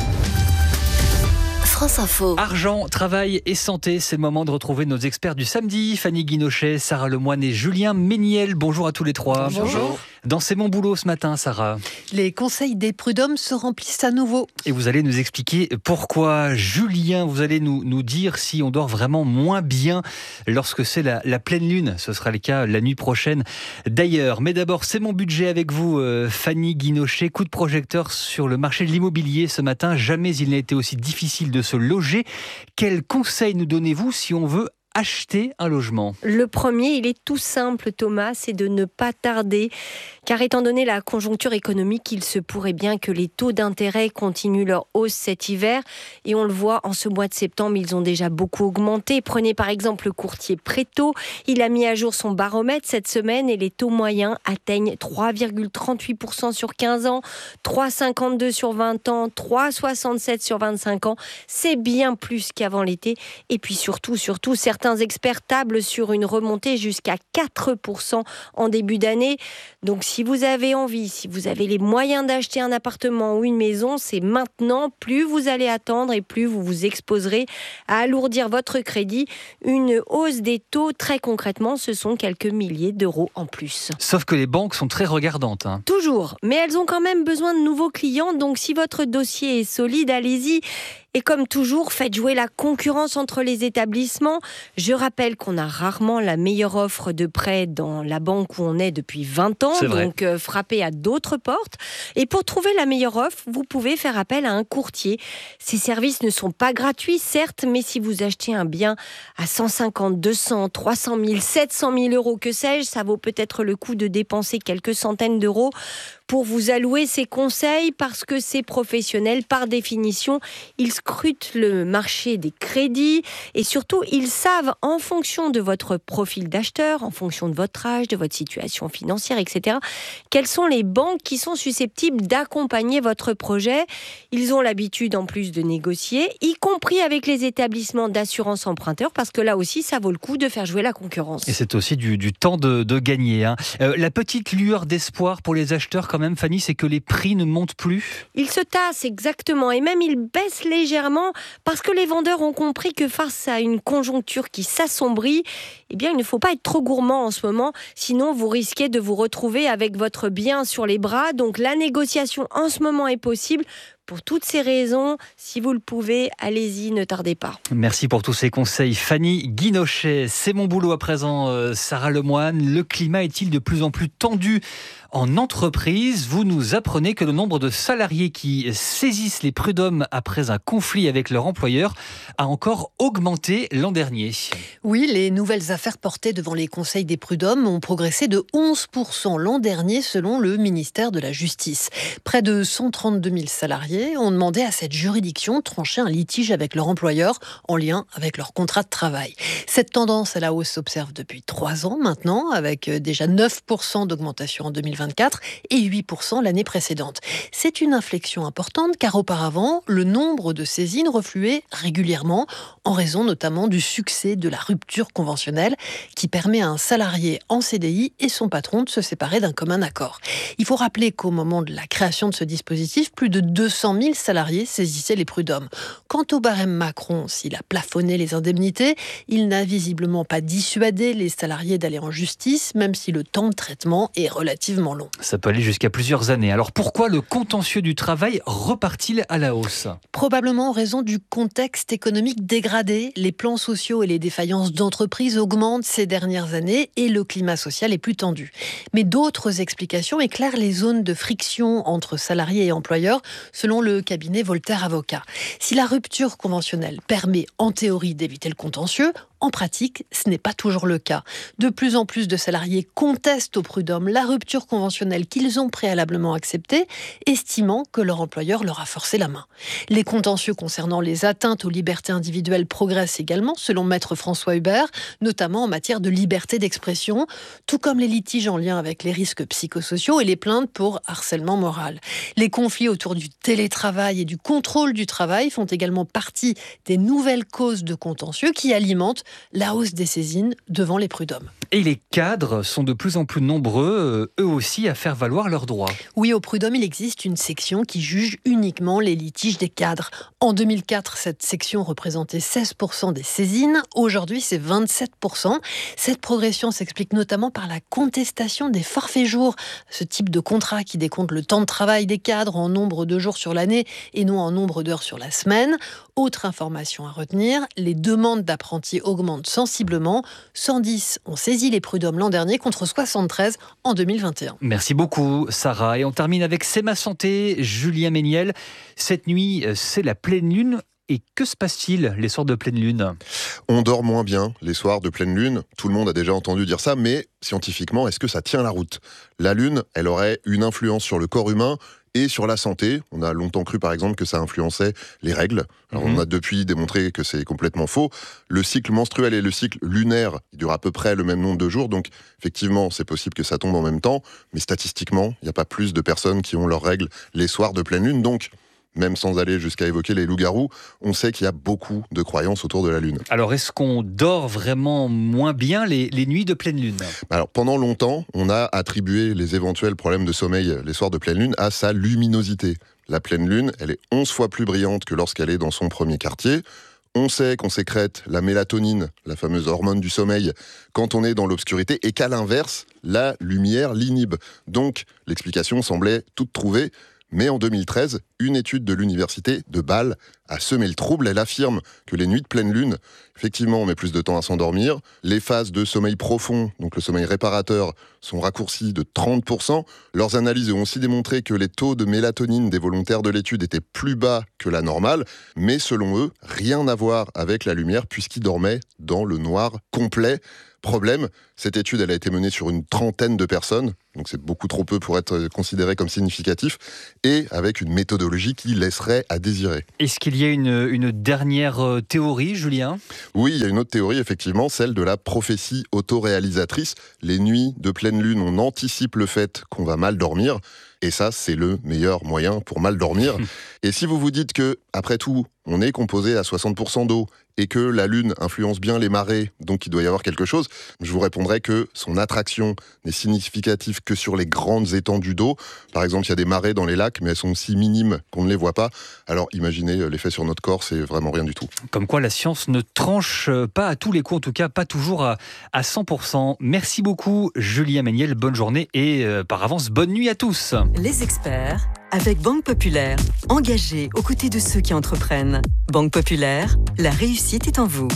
Speaker 17: France Info.
Speaker 2: Argent, travail et santé, c'est le moment de retrouver nos experts du samedi. Fanny Guinochet, Sarah Lemoine et Julien Méniel. Bonjour à tous les trois.
Speaker 26: Bonjour.
Speaker 2: Dans C'est mon boulot ce matin, Sarah.
Speaker 26: Les conseils des prud'hommes se remplissent à nouveau.
Speaker 2: Et vous allez nous expliquer pourquoi. Julien, vous allez nous dire si on dort vraiment moins bien lorsque c'est la pleine lune. Ce sera le cas la nuit prochaine d'ailleurs. Mais d'abord, c'est mon budget avec vous, Fanny Guinochet. Coup de projecteur sur le marché de l'immobilier ce matin. Jamais il n'a été aussi difficile de se loger. Quels conseils nous donnez-vous si on veut acheter un logement?
Speaker 16: Le premier, il est tout simple, Thomas, c'est de ne pas tarder. Car étant donné la conjoncture économique, il se pourrait bien que les taux d'intérêt continuent leur hausse cet hiver. Et on le voit, en ce mois de septembre, ils ont déjà beaucoup augmenté. Prenez par exemple le courtier Préto. Il a mis à jour son baromètre cette semaine et les taux moyens atteignent 3,38% sur 15 ans, 3,52 sur 20 ans, 3,67 sur 25 ans. C'est bien plus qu'avant l'été. Et puis surtout, certains experts tablent sur une remontée jusqu'à 4% en début d'année. Donc si vous avez envie, si vous avez les moyens d'acheter un appartement ou une maison, c'est maintenant. Plus vous allez attendre et plus vous vous exposerez à alourdir votre crédit. Une hausse des taux, très concrètement, ce sont quelques milliers d'euros en plus.
Speaker 2: Sauf que les banques sont très regardantes.
Speaker 16: Toujours, mais elles ont quand même besoin de nouveaux clients. Donc si votre dossier est solide, allez-y. Et comme toujours, faites jouer la concurrence entre les établissements. Je rappelle qu'on a rarement la meilleure offre de prêt dans la banque où on est depuis 20 ans. Donc frappez à d'autres portes. Et pour trouver la meilleure offre, vous pouvez faire appel à un courtier. Ces services ne sont pas gratuits, certes, mais si vous achetez un bien à 150, 200, 300 000, 700 000 euros, que sais-je, ça vaut peut-être le coup de dépenser quelques centaines d'euros pour vous allouer ces conseils, parce que ces professionnels, par définition, ils scrutent le marché des crédits et surtout, ils savent, en fonction de votre profil d'acheteur, en fonction de votre âge, de votre situation financière, etc., quelles sont les banques qui sont susceptibles d'accompagner votre projet. Ils ont l'habitude, en plus, de négocier, y compris avec les établissements d'assurance emprunteur, parce que là aussi, ça vaut le coup de faire jouer la concurrence.
Speaker 2: Et c'est aussi du temps de gagner. La petite lueur d'espoir pour les acheteurs, quand même, Fanny, c'est que les prix ne montent plus.
Speaker 16: Ils se tassent, exactement, et même ils baissent légèrement parce que les vendeurs ont compris que face à une conjoncture qui s'assombrit, eh bien, il ne faut pas être trop gourmand en ce moment, sinon vous risquez de vous retrouver avec votre bien sur les bras. Donc la négociation en ce moment est possible. Pour toutes ces raisons, si vous le pouvez, allez-y, ne tardez pas.
Speaker 2: Merci pour tous ces conseils. Fanny Guinochet, c'est mon boulot à présent. Sarah Lemoine, le climat est-il de plus en plus tendu en entreprise? Vous nous apprenez que le nombre de salariés qui saisissent les prud'hommes après un conflit avec leur employeur a encore augmenté l'an dernier.
Speaker 26: Oui, les nouvelles affaires portées devant les conseils des prud'hommes ont progressé de 11% l'an dernier selon le ministère de la Justice. Près de 132 000 salariés ont demandé à cette juridiction de trancher un litige avec leur employeur en lien avec leur contrat de travail. Cette tendance à la hausse s'observe depuis 3 ans maintenant, avec déjà 9% d'augmentation en 2024 et 8% l'année précédente. C'est une inflexion importante car auparavant, le nombre de saisines refluait régulièrement en raison notamment du succès de la rupture conventionnelle qui permet à un salarié en CDI et son patron de se séparer d'un commun accord. Il faut rappeler qu'au moment de la création de ce dispositif, plus de 200 000 salariés saisissaient les prud'hommes. Quant au barème Macron, s'il a plafonné les indemnités, il n'a visiblement pas dissuadé les salariés d'aller en justice, même si le temps de traitement est relativement long.
Speaker 2: Ça peut aller jusqu'à plusieurs années. Alors pourquoi le contentieux du travail repart-il à la hausse?
Speaker 26: Probablement en raison du contexte économique dégradé. Les plans sociaux et les défaillances d'entreprises augmentent ces dernières années et le climat social est plus tendu. Mais d'autres explications éclairent les zones de friction entre salariés et employeurs, selon le cabinet Voltaire Avocats. Si la rupture conventionnelle permet en théorie d'éviter le contentieux, en pratique, ce n'est pas toujours le cas. De plus en plus de salariés contestent aux prud'hommes la rupture conventionnelle qu'ils ont préalablement acceptée, estimant que leur employeur leur a forcé la main. Les contentieux concernant les atteintes aux libertés individuelles progressent également, selon Maître François Hubert, notamment en matière de liberté d'expression, tout comme les litiges en lien avec les risques psychosociaux et les plaintes pour harcèlement moral. Les conflits autour du télétravail et du contrôle du travail font également partie des nouvelles causes de contentieux qui alimentent la hausse des saisines devant les prud'hommes.
Speaker 2: Et les cadres sont de plus en plus nombreux, eux aussi, à faire valoir leurs droits.
Speaker 26: Oui, au prud'homme, il existe une section qui juge uniquement les litiges des cadres. En 2004, cette section représentait 16% des saisines. Aujourd'hui, c'est 27%. Cette progression s'explique notamment par la contestation des forfaits jours, ce type de contrat qui décompte le temps de travail des cadres en nombre de jours sur l'année et non en nombre d'heures sur la semaine. Autre information à retenir, les demandes d'apprentis augmentent sensiblement. 110 ont saisi les prud'hommes l'an dernier contre 73 en 2021.
Speaker 2: Merci beaucoup Sarah. Et on termine avec C'est ma santé, Julien Méniel. Cette nuit, c'est la pleine lune. Et que se passe-t-il les soirs de pleine lune ?
Speaker 1: On dort moins bien les soirs de pleine lune. Tout le monde a déjà entendu dire ça, mais scientifiquement, est-ce que ça tient la route ? La lune, elle aurait une influence sur le corps humain et sur la santé. On a longtemps cru, par exemple, que ça influençait les règles. Alors, on a depuis démontré que c'est complètement faux. Le cycle menstruel et le cycle lunaire, ils durent à peu près le même nombre de jours. Donc, effectivement, c'est possible que ça tombe en même temps. Mais statistiquement, il n'y a pas plus de personnes qui ont leurs règles les soirs de pleine lune. Donc, même sans aller jusqu'à évoquer les loups-garous, on sait qu'il y a beaucoup de croyances autour de la Lune.
Speaker 2: Alors, est-ce qu'on dort vraiment moins bien les nuits de pleine Lune ?
Speaker 1: Alors, pendant longtemps, on a attribué les éventuels problèmes de sommeil les soirs de pleine Lune à sa luminosité. La pleine Lune, elle est 11 fois plus brillante que lorsqu'elle est dans son premier quartier. On sait qu'on sécrète la mélatonine, la fameuse hormone du sommeil, quand on est dans l'obscurité, et qu'à l'inverse, la lumière l'inhibe. Donc, l'explication semblait toute trouvée. Mais en 2013, une étude de l'université de Bâle a semé le trouble. Elle affirme que les nuits de pleine lune, effectivement, on met plus de temps à s'endormir. Les phases de sommeil profond, donc le sommeil réparateur, sont raccourcies de 30%. Leurs analyses ont aussi démontré que les taux de mélatonine des volontaires de l'étude étaient plus bas que la normale. Mais selon eux, rien à voir avec la lumière puisqu'ils dormaient dans le noir complet. Problème, cette étude elle a été menée sur une 30aine de personnes, donc c'est beaucoup trop peu pour être considéré comme significatif, et avec une méthodologie qui laisserait à désirer.
Speaker 2: Est-ce qu'il y a une dernière théorie, Julien ?
Speaker 1: Oui, il y a une autre théorie, effectivement, celle de la prophétie autoréalisatrice. Les nuits de pleine lune, on anticipe le fait qu'on va mal dormir, et ça, c'est le meilleur moyen pour mal dormir. Et si vous vous dites que, après tout, on est composé à 60% d'eau, et que la Lune influence bien les marées, donc il doit y avoir quelque chose, je vous répondrai que son attraction n'est significative que sur les grandes étendues d'eau. Par exemple, il y a des marées dans les lacs, mais elles sont si minimes qu'on ne les voit pas. Alors imaginez l'effet sur notre corps, c'est vraiment rien du tout.
Speaker 2: Comme quoi la science ne tranche pas à tous les coups, en tout cas pas toujours à 100%. Merci beaucoup Julien Méniel, bonne journée et par avance bonne nuit à tous.
Speaker 3: Les experts avec Banque Populaire, engagés aux côtés de ceux qui entreprennent. Banque Populaire, la réussite est en vous.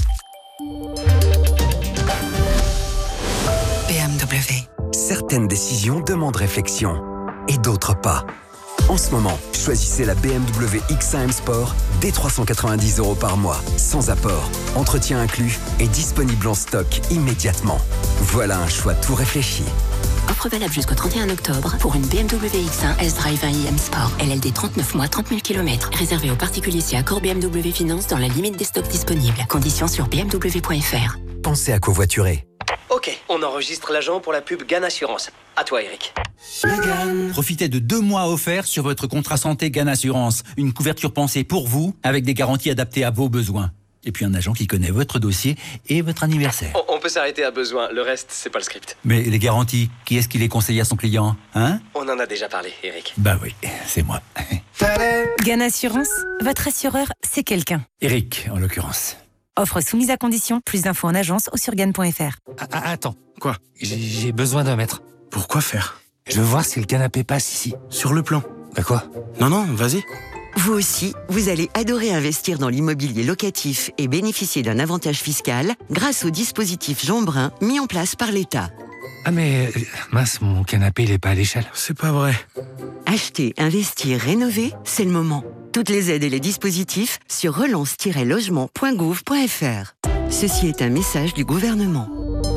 Speaker 5: BMW. Certaines décisions demandent réflexion et d'autres pas. En ce moment, choisissez la BMW X1 M Sport dès 390 € par mois, sans apport, entretien inclus et disponible en stock immédiatement. Voilà un choix tout réfléchi.
Speaker 23: Offre valable jusqu'au 31 octobre pour une BMW X1 S-Drive 20 iM Sport. LLD 39 mois, 30 000 km. Réservé aux particuliers si accord BMW Finance dans la limite des stocks disponibles. Conditions sur bmw.fr.
Speaker 5: Pensez à covoiturer.
Speaker 6: Ok, on enregistre l'agent pour la pub GAN Assurance. À toi, Eric.
Speaker 8: Profitez de 2 mois offerts sur votre contrat santé GAN Assurance. Une couverture pensée pour vous, avec des garanties adaptées à vos besoins. Et puis un agent qui connaît votre dossier et votre anniversaire.
Speaker 6: On peut s'arrêter à besoin, le reste, c'est pas le script.
Speaker 8: Mais les garanties, qui est-ce qui les conseille à son client, hein ?
Speaker 6: On en a déjà parlé, Eric.
Speaker 8: Bah oui, c'est moi.
Speaker 9: GAN Assurance, votre assureur, c'est quelqu'un.
Speaker 8: Eric, en l'occurrence.
Speaker 9: Offre soumise à condition, plus d'infos en agence ou sur GAN.fr.
Speaker 27: Attends, quoi ? J'ai besoin d'un mètre. Pourquoi faire ? Je veux voir si le canapé passe ici. Sur le plan. Bah quoi ? Non, vas-y.
Speaker 3: Vous aussi, vous allez adorer investir dans l'immobilier locatif et bénéficier d'un avantage fiscal grâce au dispositif Jean Brun mis en place par l'État.
Speaker 27: Ah mais, mince, mon canapé, il est pas à l'échelle. C'est pas vrai.
Speaker 3: Acheter, investir, rénover, c'est le moment. Toutes les aides et les dispositifs sur relance-logement.gouv.fr. Ceci est un message du gouvernement.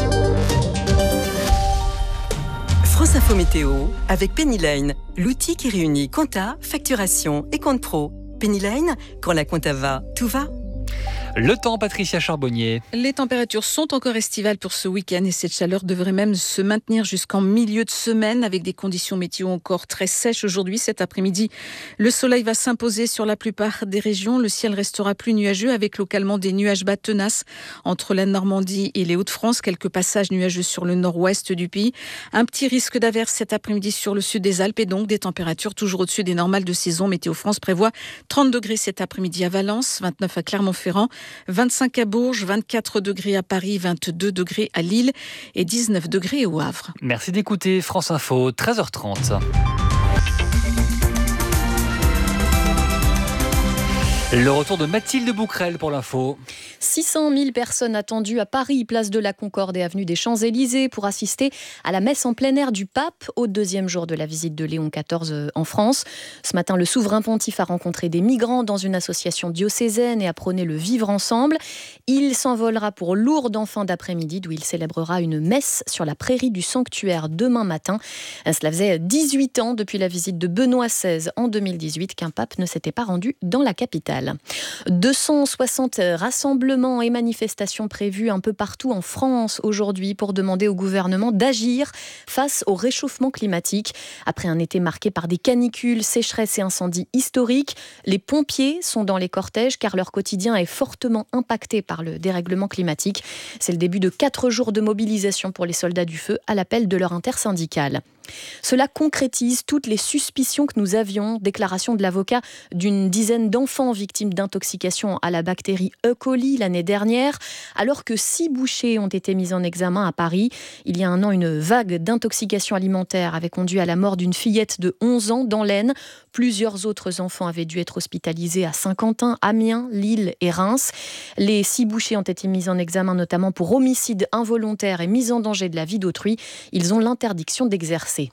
Speaker 3: France Info Météo avec Pennyline, l'outil qui réunit compta, facturation et compte pro. Pennyline, quand la compta va, tout va.
Speaker 2: Le temps, Patricia Charbonnier.
Speaker 13: Les températures sont encore estivales pour ce week-end et cette chaleur devrait même se maintenir jusqu'en milieu de semaine avec des conditions météo encore très sèches aujourd'hui. Cet après-midi, le soleil va s'imposer sur la plupart des régions. Le ciel restera plus nuageux avec localement des nuages bas tenaces entre la Normandie et les Hauts-de-France. Quelques passages nuageux sur le nord-ouest du pays. Un petit risque d'averse cet après-midi sur le sud des Alpes et donc des températures toujours au-dessus des normales de saison. Météo France prévoit 30 degrés cet après-midi à Valence, 29 à Clermont-Ferrand, 25 à Bourges, 24 degrés à Paris, 22 degrés à Lille et 19 degrés au Havre.
Speaker 2: Merci d'écouter France Info, 13h30. Le retour de Mathilde Bouquerel pour l'info.
Speaker 7: 600 000 personnes attendues à Paris, place de la Concorde et avenue des Champs-Élysées pour assister à la messe en plein air du pape au 2e jour de la visite de Léon XIV en France. Ce matin, le souverain pontife a rencontré des migrants dans une association diocésaine et a prôné le vivre ensemble. Il s'envolera pour Lourdes en fin d'après-midi, d'où il célébrera une messe sur la prairie du sanctuaire demain matin. Cela faisait 18 ans depuis la visite de Benoît XVI en 2018 qu'un pape ne s'était pas rendu dans la capitale. 260 rassemblements et manifestations prévues un peu partout en France aujourd'hui pour demander au gouvernement d'agir face au réchauffement climatique. Après un été marqué par des canicules, sécheresses et incendies historiques, les pompiers sont dans les cortèges car leur quotidien est fortement impacté par le dérèglement climatique. C'est le début de 4 jours de mobilisation pour les soldats du feu à l'appel de leur intersyndicale. Cela concrétise toutes les suspicions que nous avions. Déclaration de l'avocat d'une dizaine d'enfants victimes d'intoxication à la bactérie E. coli l'année dernière, alors que 6 bouchers ont été mis en examen à Paris. Il y a un an, une vague d'intoxication alimentaire avait conduit à la mort d'une fillette de 11 ans dans l'Aisne. Plusieurs autres enfants avaient dû être hospitalisés à Saint-Quentin, Amiens, Lille et Reims. Les 6 bouchers ont été mis en examen notamment pour homicide involontaire et mise en danger de la vie d'autrui. Ils ont l'interdiction d'exercer.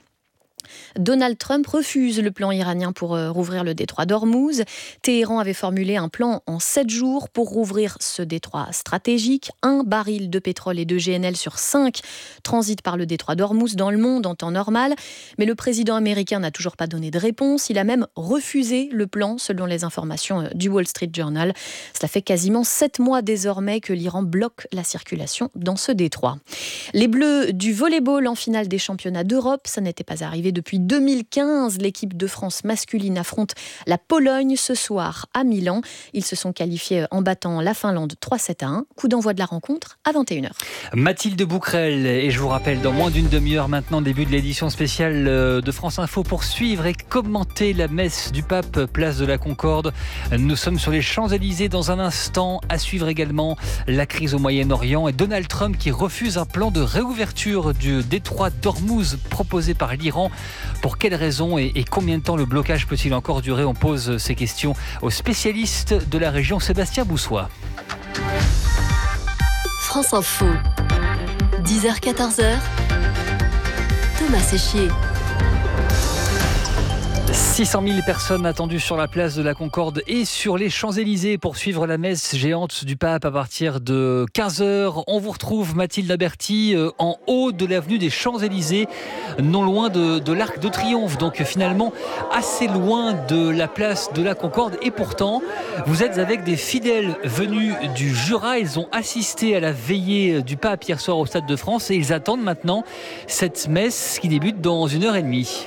Speaker 7: Donald Trump refuse le plan iranien pour rouvrir le détroit d'Ormuz. Téhéran avait formulé un plan en 7 jours pour rouvrir ce détroit stratégique. 1 baril de pétrole et de GNL sur 5 transite par le détroit d'Ormuz dans le monde en temps normal. Mais le président américain n'a toujours pas donné de réponse. Il a même refusé le plan, selon les informations du Wall Street Journal. Cela fait quasiment 7 mois désormais que l'Iran bloque la circulation dans ce détroit. Les Bleus du volleyball en finale des championnats d'Europe, ça n'était pas arrivé depuis 2015, l'équipe de France masculine affronte la Pologne ce soir à Milan. Ils se sont qualifiés en battant la Finlande 3-7-1. Coup d'envoi de la rencontre à 21h.
Speaker 2: Mathilde Bouquerel, et je vous rappelle, dans moins d'une demi-heure maintenant, début de l'édition spéciale de France Info pour suivre et commenter la messe du pape, place de la Concorde. Nous sommes sur les Champs-Élysées dans un instant. À suivre également la crise au Moyen-Orient et Donald Trump qui refuse un plan de réouverture du détroit d'Ormuz proposé par l'Iran. Pour quelles raisons et combien de temps le blocage peut-il encore durer? On pose ces questions aux spécialistes de la région, Sébastien Boussois.
Speaker 17: France Info, 10h-14h, Thomas Séchier.
Speaker 2: 600 000 personnes attendues sur la place de la Concorde et sur les Champs-Élysées pour suivre la messe géante du pape à partir de 15h. On vous retrouve, Mathilde Aberti, en haut de l'avenue des Champs-Élysées, non loin de l'Arc de Triomphe. Donc finalement, assez loin de la place de la Concorde. Et pourtant, vous êtes avec des fidèles venus du Jura. Ils ont assisté à la veillée du pape hier soir au Stade de France et ils attendent maintenant cette messe qui débute dans 1h30.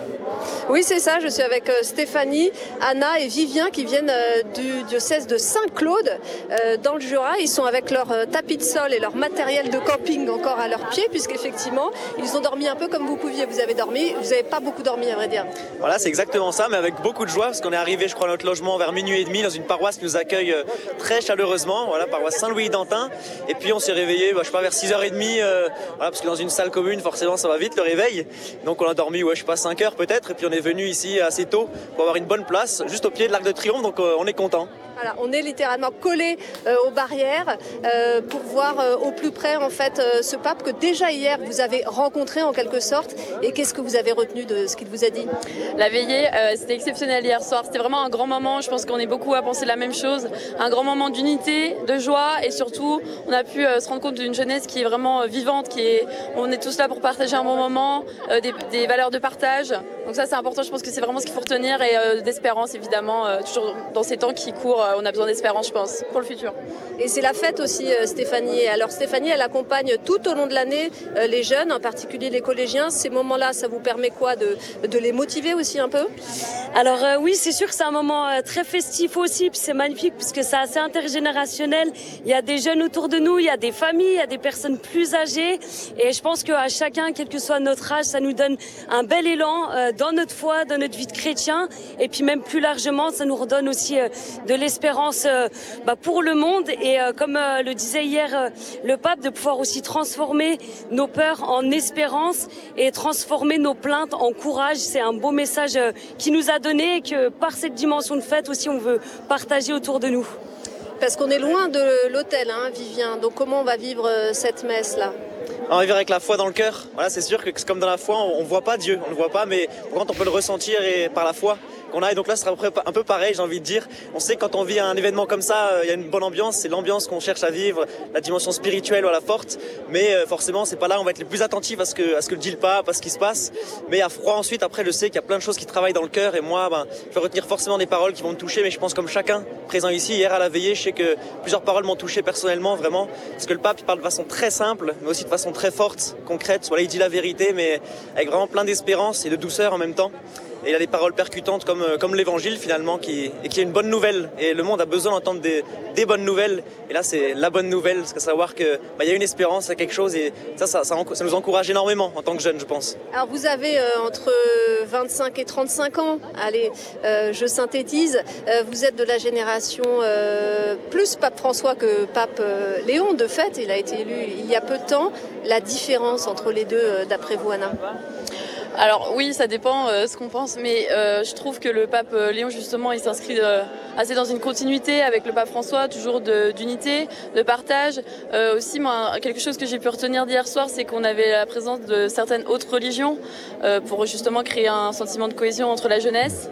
Speaker 10: Oui, c'est ça. Je suis avec Stéphanie, Anna et Vivien qui viennent du diocèse de Saint-Claude dans le Jura. Ils sont avec leur tapis de sol et leur matériel de camping encore à leurs pieds puisqu'effectivement, ils ont dormi un peu comme vous pouviez. Vous avez dormi, vous n'avez pas beaucoup dormi à vrai dire.
Speaker 11: Voilà, c'est exactement ça, mais avec beaucoup de joie parce qu'on est arrivé, je crois, à notre logement vers minuit et demi dans une paroisse qui nous accueille très chaleureusement. Voilà, paroisse Saint-Louis-d'Antin. Et puis on s'est réveillé, je sais pas, vers 6h30. Voilà, parce que dans une salle commune, forcément, ça va vite le réveil. Donc on a dormi, je sais pas, 5 heures peut-être. Et puis on est venu ici assez tôt pour avoir une bonne place juste au pied de l'Arc de Triomphe, donc on est content.
Speaker 10: Voilà, on est littéralement collé aux barrières pour voir au plus près en fait ce pape que déjà hier vous avez rencontré en quelque sorte. Et qu'est-ce que vous avez retenu de ce qu'il vous a dit?
Speaker 12: La veillée, c'était exceptionnel hier soir. C'était vraiment un grand moment. Je pense qu'on est beaucoup à penser la même chose. Un grand moment d'unité, de joie et surtout on a pu se rendre compte d'une jeunesse qui est vraiment vivante, on est tous là pour partager un bon moment, des valeurs de partage. Donc ça c'est important. Je pense que c'est vraiment ce qu'il faut retenir et d'espérance évidemment. Toujours dans ces temps qui courent. On a besoin d'espérance, je pense, pour le futur.
Speaker 10: Et c'est la fête aussi, Stéphanie. Alors Stéphanie, elle accompagne tout au long de l'année les jeunes, en particulier les collégiens. Ces moments-là, ça vous permet quoi de les motiver aussi un peu?
Speaker 14: Alors oui, c'est sûr que c'est un moment très festif aussi, puis c'est magnifique parce que c'est assez intergénérationnel. Il y a des jeunes autour de nous, il y a des familles, il y a des personnes plus âgées. Et je pense qu'à chacun, quel que soit notre âge, ça nous donne un bel élan dans notre foi, dans notre vie de chrétien. Et puis même plus largement, ça nous redonne aussi de l'espérance pour le monde. Et comme le disait hier le pape, de pouvoir aussi transformer nos peurs en espérance et transformer nos plaintes en courage. C'est un beau message qu'il nous a donné et que par cette dimension de fête aussi, on veut partager autour de nous.
Speaker 10: Parce qu'on est loin de l'autel, Vivien. Donc comment on va vivre cette messe-là ?
Speaker 11: On va vivre avec la foi dans le cœur. Voilà, c'est sûr que comme dans la foi, on ne voit pas Dieu, on ne le voit pas, mais quand on peut le ressentir et par la foi qu'on a. Et donc là, ce sera un peu pareil, j'ai envie de dire. On sait que quand on vit un événement comme ça, il y a une bonne ambiance, c'est l'ambiance qu'on cherche à vivre, la dimension spirituelle, voilà, forte. Mais forcément, c'est pas là où on va être les plus attentifs à ce que dit le pape, à ce qui se passe. Mais à froid ensuite, après, je sais qu'il y a plein de choses qui travaillent dans le cœur. Et moi, je vais retenir forcément des paroles qui vont me toucher. Mais je pense comme chacun présent ici, hier à la veillée, je sais que plusieurs paroles m'ont touché personnellement, vraiment. Parce que le pape, il parle de façon très simple, mais aussi de façon très forte, concrète. Voilà, il dit la vérité, mais avec vraiment plein d'espérance et de douceur en même temps. Et il a des paroles percutantes comme l'évangile finalement qui est une bonne nouvelle. Et le monde a besoin d'entendre des bonnes nouvelles. Et là, c'est la bonne nouvelle, parce que savoir qu'il y a une espérance, il y a quelque chose. Et ça nous encourage énormément en tant que jeunes, je pense.
Speaker 10: Alors vous avez entre 25 et 35 ans. Allez, je synthétise. Vous êtes de la génération plus Pape François que Pape Léon, de fait. Il a été élu il y a peu de temps. La différence entre les deux, d'après vous, Anna ?
Speaker 12: Alors oui, ça dépend ce qu'on pense, mais je trouve que le pape Léon, justement, il s'inscrit assez dans une continuité avec le pape François, toujours d'unité, de partage. Aussi, moi, quelque chose que j'ai pu retenir d'hier soir, c'est qu'on avait la présence de certaines autres religions pour justement créer un sentiment de cohésion entre la jeunesse.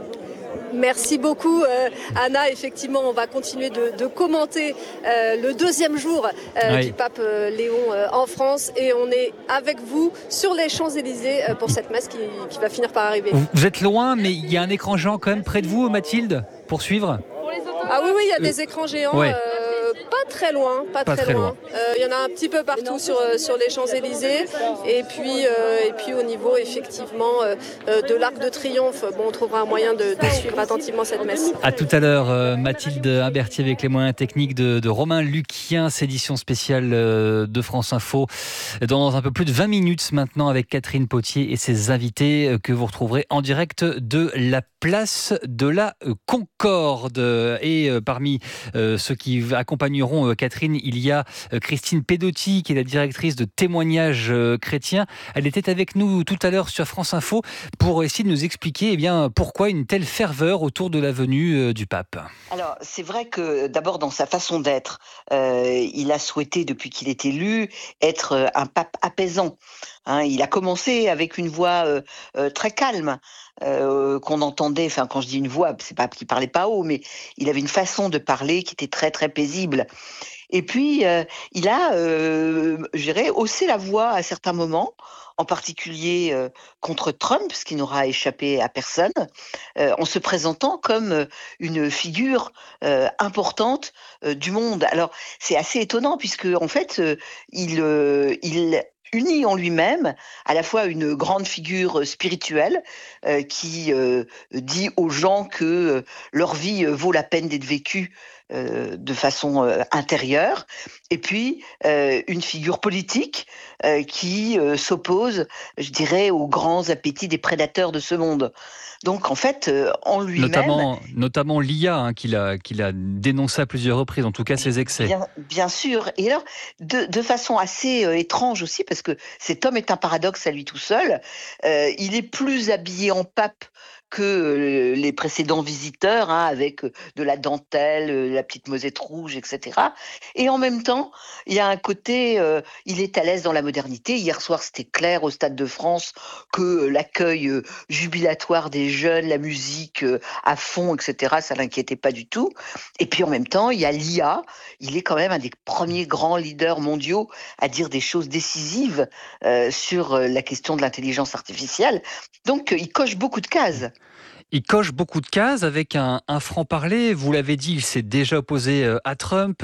Speaker 10: Merci beaucoup Anna, effectivement on va continuer de commenter le deuxième jour du pape Léon en France et on est avec vous sur les Champs-Élysées pour cette messe qui va finir par arriver.
Speaker 2: Vous êtes loin mais il y a un écran géant quand même près de vous, Mathilde, pour suivre.
Speaker 10: Ah oui, il y a des écrans géants.
Speaker 2: Ouais.
Speaker 10: Pas très loin. Il y en a un petit peu partout sur les Champs-Élysées. Et puis au niveau effectivement de l'Arc de Triomphe, on trouvera un moyen de suivre attentivement cette messe.
Speaker 2: À tout à l'heure, Mathilde Imbertier avec les moyens techniques de Romain Luquien, édition spéciale de France Info. Dans un peu plus de 20 minutes maintenant avec Catherine Potier et ses invités que vous retrouverez en direct de la place de la Concorde. Et parmi ceux qui accompagneront Catherine, il y a Christine Pedotti qui est la directrice de Témoignages chrétiens. Elle était avec nous tout à l'heure sur France Info pour essayer de nous expliquer pourquoi une telle ferveur autour de la venue du pape.
Speaker 15: Alors c'est vrai que d'abord dans sa façon d'être, il a souhaité depuis qu'il est élu être un pape apaisant. Il a commencé avec une voix très calme. Qu'on entendait, quand je dis une voix, c'est pas qu'il parlait pas haut, mais il avait une façon de parler qui était très très paisible. Et puis il a, haussé la voix à certains moments, en particulier contre Trump, ce qui n'aura échappé à personne, en se présentant comme une figure importante du monde. Alors c'est assez étonnant puisque en fait il unit en lui-même à la fois une grande figure spirituelle qui dit aux gens que leur vie vaut la peine d'être vécue de façon intérieure, et puis une figure politique qui s'oppose, je dirais, aux grands appétits des prédateurs de ce monde. Donc en fait, en lui-même...
Speaker 2: Notamment l'IA, qu'il a dénoncé à plusieurs reprises, en tout cas ses excès.
Speaker 15: Bien sûr. Et alors, de façon assez étrange aussi, parce que cet homme est un paradoxe à lui tout seul, il est plus habillé en pape que les précédents visiteurs, avec de la dentelle, la petite mosette rouge, etc. Et en même temps, il y a un côté, il est à l'aise dans la modernité. Hier soir, c'était clair au Stade de France que l'accueil jubilatoire des jeunes, la musique à fond, etc., ça l'inquiétait pas du tout. Et puis en même temps, il y a l'IA. Il est quand même un des premiers grands leaders mondiaux à dire des choses décisives sur la question de l'intelligence artificielle. Donc, il coche beaucoup de cases.
Speaker 2: Il coche beaucoup de cases avec un franc-parler. Vous l'avez dit, il s'est déjà opposé à Trump.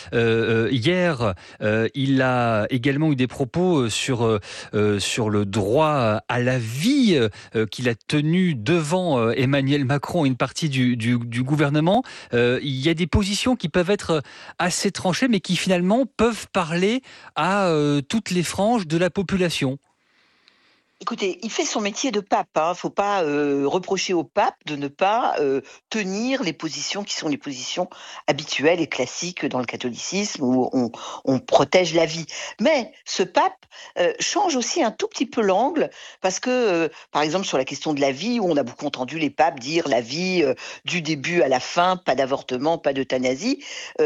Speaker 2: Hier, il a également eu des propos sur le droit à la vie qu'il a tenu devant Emmanuel Macron et une partie du gouvernement. Il y a des positions qui peuvent être assez tranchées, mais qui finalement peuvent parler à toutes les franges de la population.
Speaker 15: Écoutez, il fait son métier de pape. Il ne faut pas reprocher au pape de ne pas tenir les positions qui sont les positions habituelles et classiques dans le catholicisme où on protège la vie. Mais ce pape change aussi un tout petit peu l'angle parce que, par exemple, sur la question de la vie, où on a beaucoup entendu les papes dire la vie du début à la fin, pas d'avortement, pas d'euthanasie,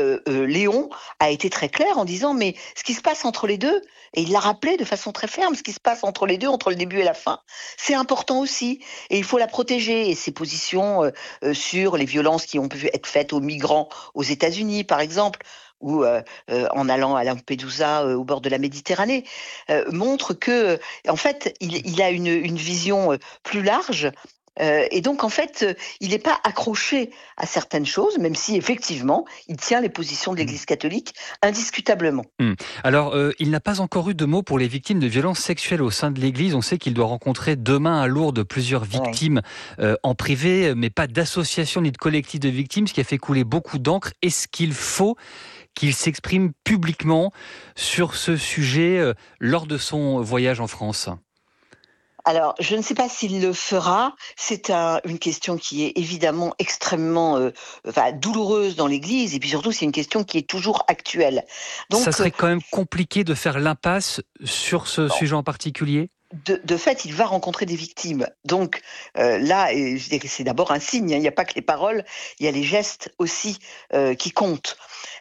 Speaker 15: Léon a été très clair en disant mais ce qui se passe entre les deux, et il l'a rappelé de façon très ferme, ce qui se passe entre les deux, entre le début et la fin, c'est important aussi. Et il faut la protéger. Et ses positions sur les violences qui ont pu être faites aux migrants aux États-Unis, par exemple, ou en allant à Lampedusa au bord de la Méditerranée, montrent que, en fait, il a une vision plus large. Et donc, en fait, il n'est pas accroché à certaines choses, même si, effectivement, il tient les positions de l'Église catholique indiscutablement.
Speaker 2: Alors, il n'a pas encore eu de mots pour les victimes de violences sexuelles au sein de l'Église. On sait qu'il doit rencontrer demain à Lourdes plusieurs victimes en privé, mais pas d'association ni de collectif de victimes, ce qui a fait couler beaucoup d'encre. Est-ce qu'il faut qu'il s'exprime publiquement sur ce sujet lors de son voyage en France ?
Speaker 15: Alors, je ne sais pas s'il le fera. C'est une question qui est évidemment extrêmement douloureuse dans l'Église, et puis surtout, c'est une question qui est toujours actuelle. Donc,
Speaker 2: ça serait quand même compliqué de faire l'impasse sur ce sujet en particulier ?
Speaker 15: De fait, il va rencontrer des victimes. Donc là, je dirais que c'est d'abord un signe. Il n'y a pas que les paroles, il y a les gestes aussi qui comptent.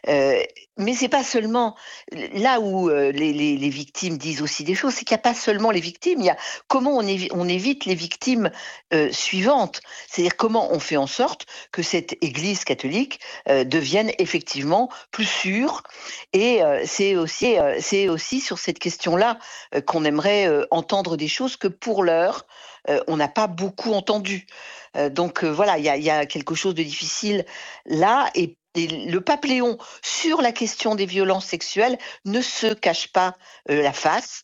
Speaker 15: Mais c'est pas seulement là où les victimes disent aussi des choses, c'est qu'il n'y a pas seulement les victimes, il y a comment on évite les victimes suivantes. C'est-à-dire comment on fait en sorte que cette Église catholique devienne effectivement plus sûre. Et c'est aussi sur cette question-là qu'on aimerait entendre des choses que pour l'heure, on n'a pas beaucoup entendu. Donc voilà, il y a quelque chose de difficile là. Et le pape Léon, sur la question des violences sexuelles, ne se cache pas la face.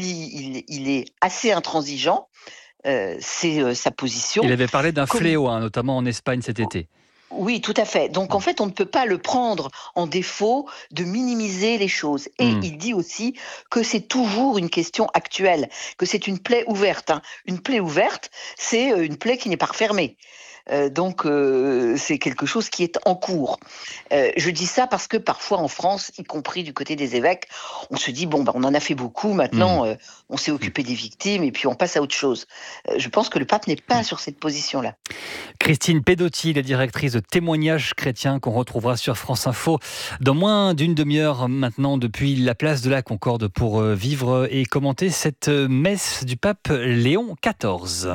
Speaker 15: Il est assez intransigeant. C'est sa position.
Speaker 2: Il avait parlé d'un fléau, notamment en Espagne cet été.
Speaker 15: Oui, tout à fait. Donc, en fait, on ne peut pas le prendre en défaut de minimiser les choses. Et il dit aussi que c'est toujours une question actuelle, que c'est une plaie ouverte. Une plaie ouverte, c'est une plaie qui n'est pas refermée. Donc, c'est quelque chose qui est en cours. Je dis ça parce que parfois en France, y compris du côté des évêques, on se dit, on en a fait beaucoup, maintenant on s'est occupé des victimes et puis on passe à autre chose. Je pense que le pape n'est pas sur cette position-là.
Speaker 2: Christine Pedotti, la directrice de Témoignages chrétiens qu'on retrouvera sur France Info dans moins d'une demi-heure maintenant depuis la place de la Concorde pour vivre et commenter cette messe du pape Léon XIV.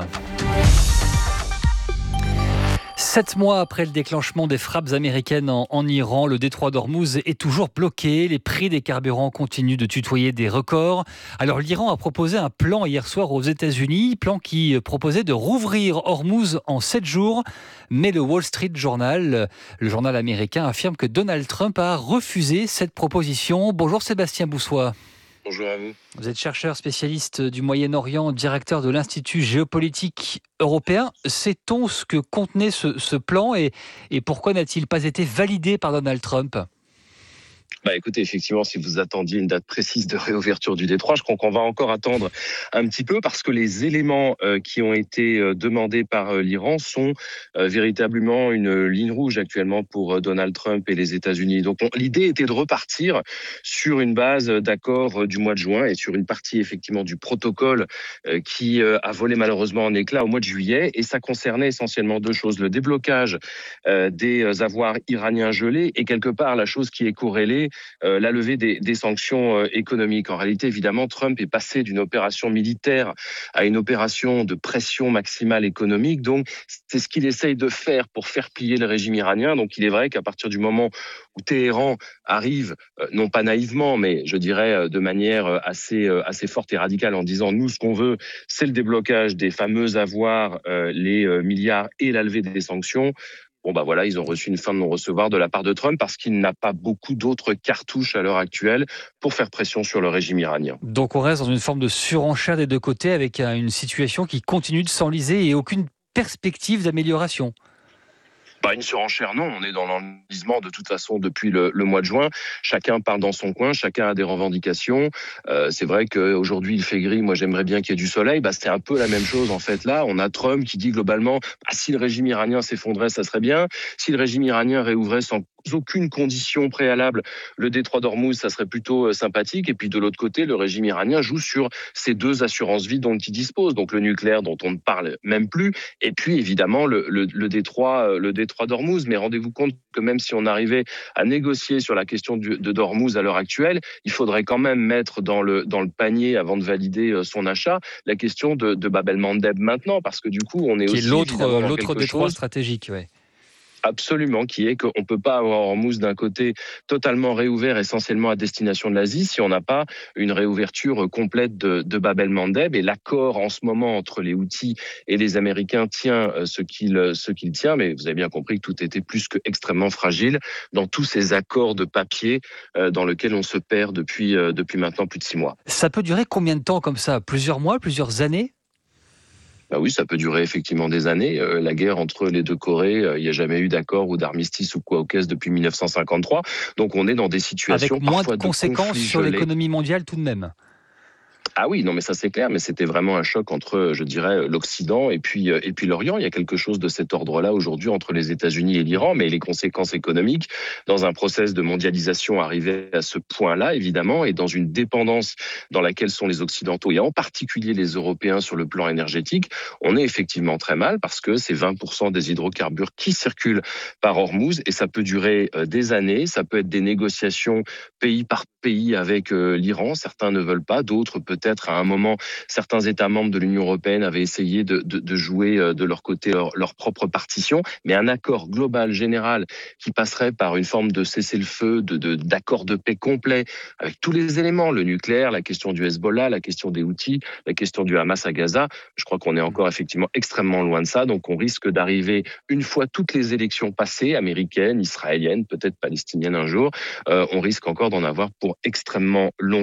Speaker 2: 7 mois après le déclenchement des frappes américaines en Iran, le détroit d'Ormuz est toujours bloqué. Les prix des carburants continuent de tutoyer des records. Alors l'Iran a proposé un plan hier soir aux États-Unis, plan qui proposait de rouvrir Ormuz en 7 jours. Mais le Wall Street Journal, le journal américain, affirme que Donald Trump a refusé cette proposition. Bonjour Sébastien Boussois.
Speaker 4: Bonjour à vous.
Speaker 2: Vous êtes chercheur spécialiste du Moyen-Orient, directeur de l'Institut géopolitique européen. Sait-on ce que contenait ce plan et pourquoi n'a-t-il pas été validé par Donald Trump ?
Speaker 4: Écoutez, effectivement, si vous attendiez une date précise de réouverture du détroit, je crois qu'on va encore attendre un petit peu parce que les éléments qui ont été demandés par l'Iran sont véritablement une ligne rouge actuellement pour Donald Trump et les États-Unis. Donc l'idée était de repartir sur une base d'accord du mois de juin et sur une partie effectivement du protocole qui a volé malheureusement en éclats au mois de juillet. Et ça concernait essentiellement 2 choses. Le déblocage des avoirs iraniens gelés et quelque part la chose qui est corrélée, la levée des sanctions économiques. En réalité, évidemment, Trump est passé d'une opération militaire à une opération de pression maximale économique. Donc, c'est ce qu'il essaye de faire pour faire plier le régime iranien. Donc, il est vrai qu'à partir du moment où Téhéran arrive, non pas naïvement, mais je dirais de manière assez forte et radicale en disant « nous, ce qu'on veut, c'est le déblocage des fameux avoirs, les milliards et la levée des sanctions », ils ont reçu une fin de non-recevoir de la part de Trump parce qu'il n'a pas beaucoup d'autres cartouches à l'heure actuelle pour faire pression sur le régime iranien.
Speaker 2: Donc on reste dans une forme de surenchère des deux côtés avec une situation qui continue de s'enliser et aucune perspective d'amélioration.
Speaker 4: Une surenchère, non. On est dans l'enlisement de toute façon depuis le mois de juin. Chacun part dans son coin, chacun a des revendications. C'est vrai qu'aujourd'hui il fait gris. Moi j'aimerais bien qu'il y ait du soleil. C'était un peu la même chose en fait là. On a Trump qui dit globalement si le régime iranien s'effondrait, ça serait bien. Si le régime iranien réouvrait sans aucune condition préalable le détroit d'Ormuz, ça serait plutôt sympathique. Et puis de l'autre côté, le régime iranien joue sur ces deux assurances vie dont il dispose. Donc le nucléaire dont on ne parle même plus. Et puis évidemment le détroit d'Ormuz. Mais rendez-vous compte que même si on arrivait à négocier sur la question d'Ormuz à l'heure actuelle, il faudrait quand même mettre dans le panier avant de valider son achat la question de Bab el-Mandeb maintenant, parce que du coup on est
Speaker 2: qui
Speaker 4: aussi
Speaker 2: est l'autre détroit stratégique, ouais.
Speaker 4: Absolument, qui est qu'on ne peut pas avoir Hormuz d'un côté totalement réouvert essentiellement à destination de l'Asie si on n'a pas une réouverture complète de Bab el-Mandeb. Et l'accord en ce moment entre les Houthis et les Américains tient ce qu'il tient, mais vous avez bien compris que tout était plus que extrêmement fragile dans tous ces accords de papier dans lesquels on se perd depuis maintenant plus de 6 mois.
Speaker 2: Ça peut durer combien de temps comme ça ? Plusieurs mois, plusieurs années ?
Speaker 4: Oui, ça peut durer effectivement des années. La guerre entre les deux Corées, il n'y a jamais eu d'accord ou d'armistice ou quoi au caisse depuis 1953. Donc on est dans des situations
Speaker 2: avec moins
Speaker 4: parfois
Speaker 2: de conséquences sur l'économie mondiale tout de même.
Speaker 4: Ah oui, non mais ça c'est clair, mais c'était vraiment un choc entre, je dirais, l'Occident et puis l'Orient. Il y a quelque chose de cet ordre-là aujourd'hui entre les États-Unis et l'Iran, mais les conséquences économiques dans un process de mondialisation arrivé à ce point-là, évidemment, et dans une dépendance dans laquelle sont les Occidentaux et en particulier les Européens sur le plan énergétique, on est effectivement très mal parce que c'est 20% des hydrocarbures qui circulent par Hormuz et ça peut durer des années, ça peut être des négociations pays par pays avec l'Iran, certains ne veulent pas, d'autres peut-être à un moment, certains États membres de l'Union européenne avaient essayé de jouer de leur côté leur propre partition, mais un accord global, général, qui passerait par une forme de cessez-le-feu, d'accord de paix complet, avec tous les éléments, le nucléaire, la question du Hezbollah, la question des Houthis, la question du Hamas à Gaza, je crois qu'on est encore effectivement extrêmement loin de ça, donc on risque d'arriver, une fois toutes les élections passées, américaines, israéliennes, peut-être palestiniennes un jour, on risque encore d'en avoir pour extrêmement long.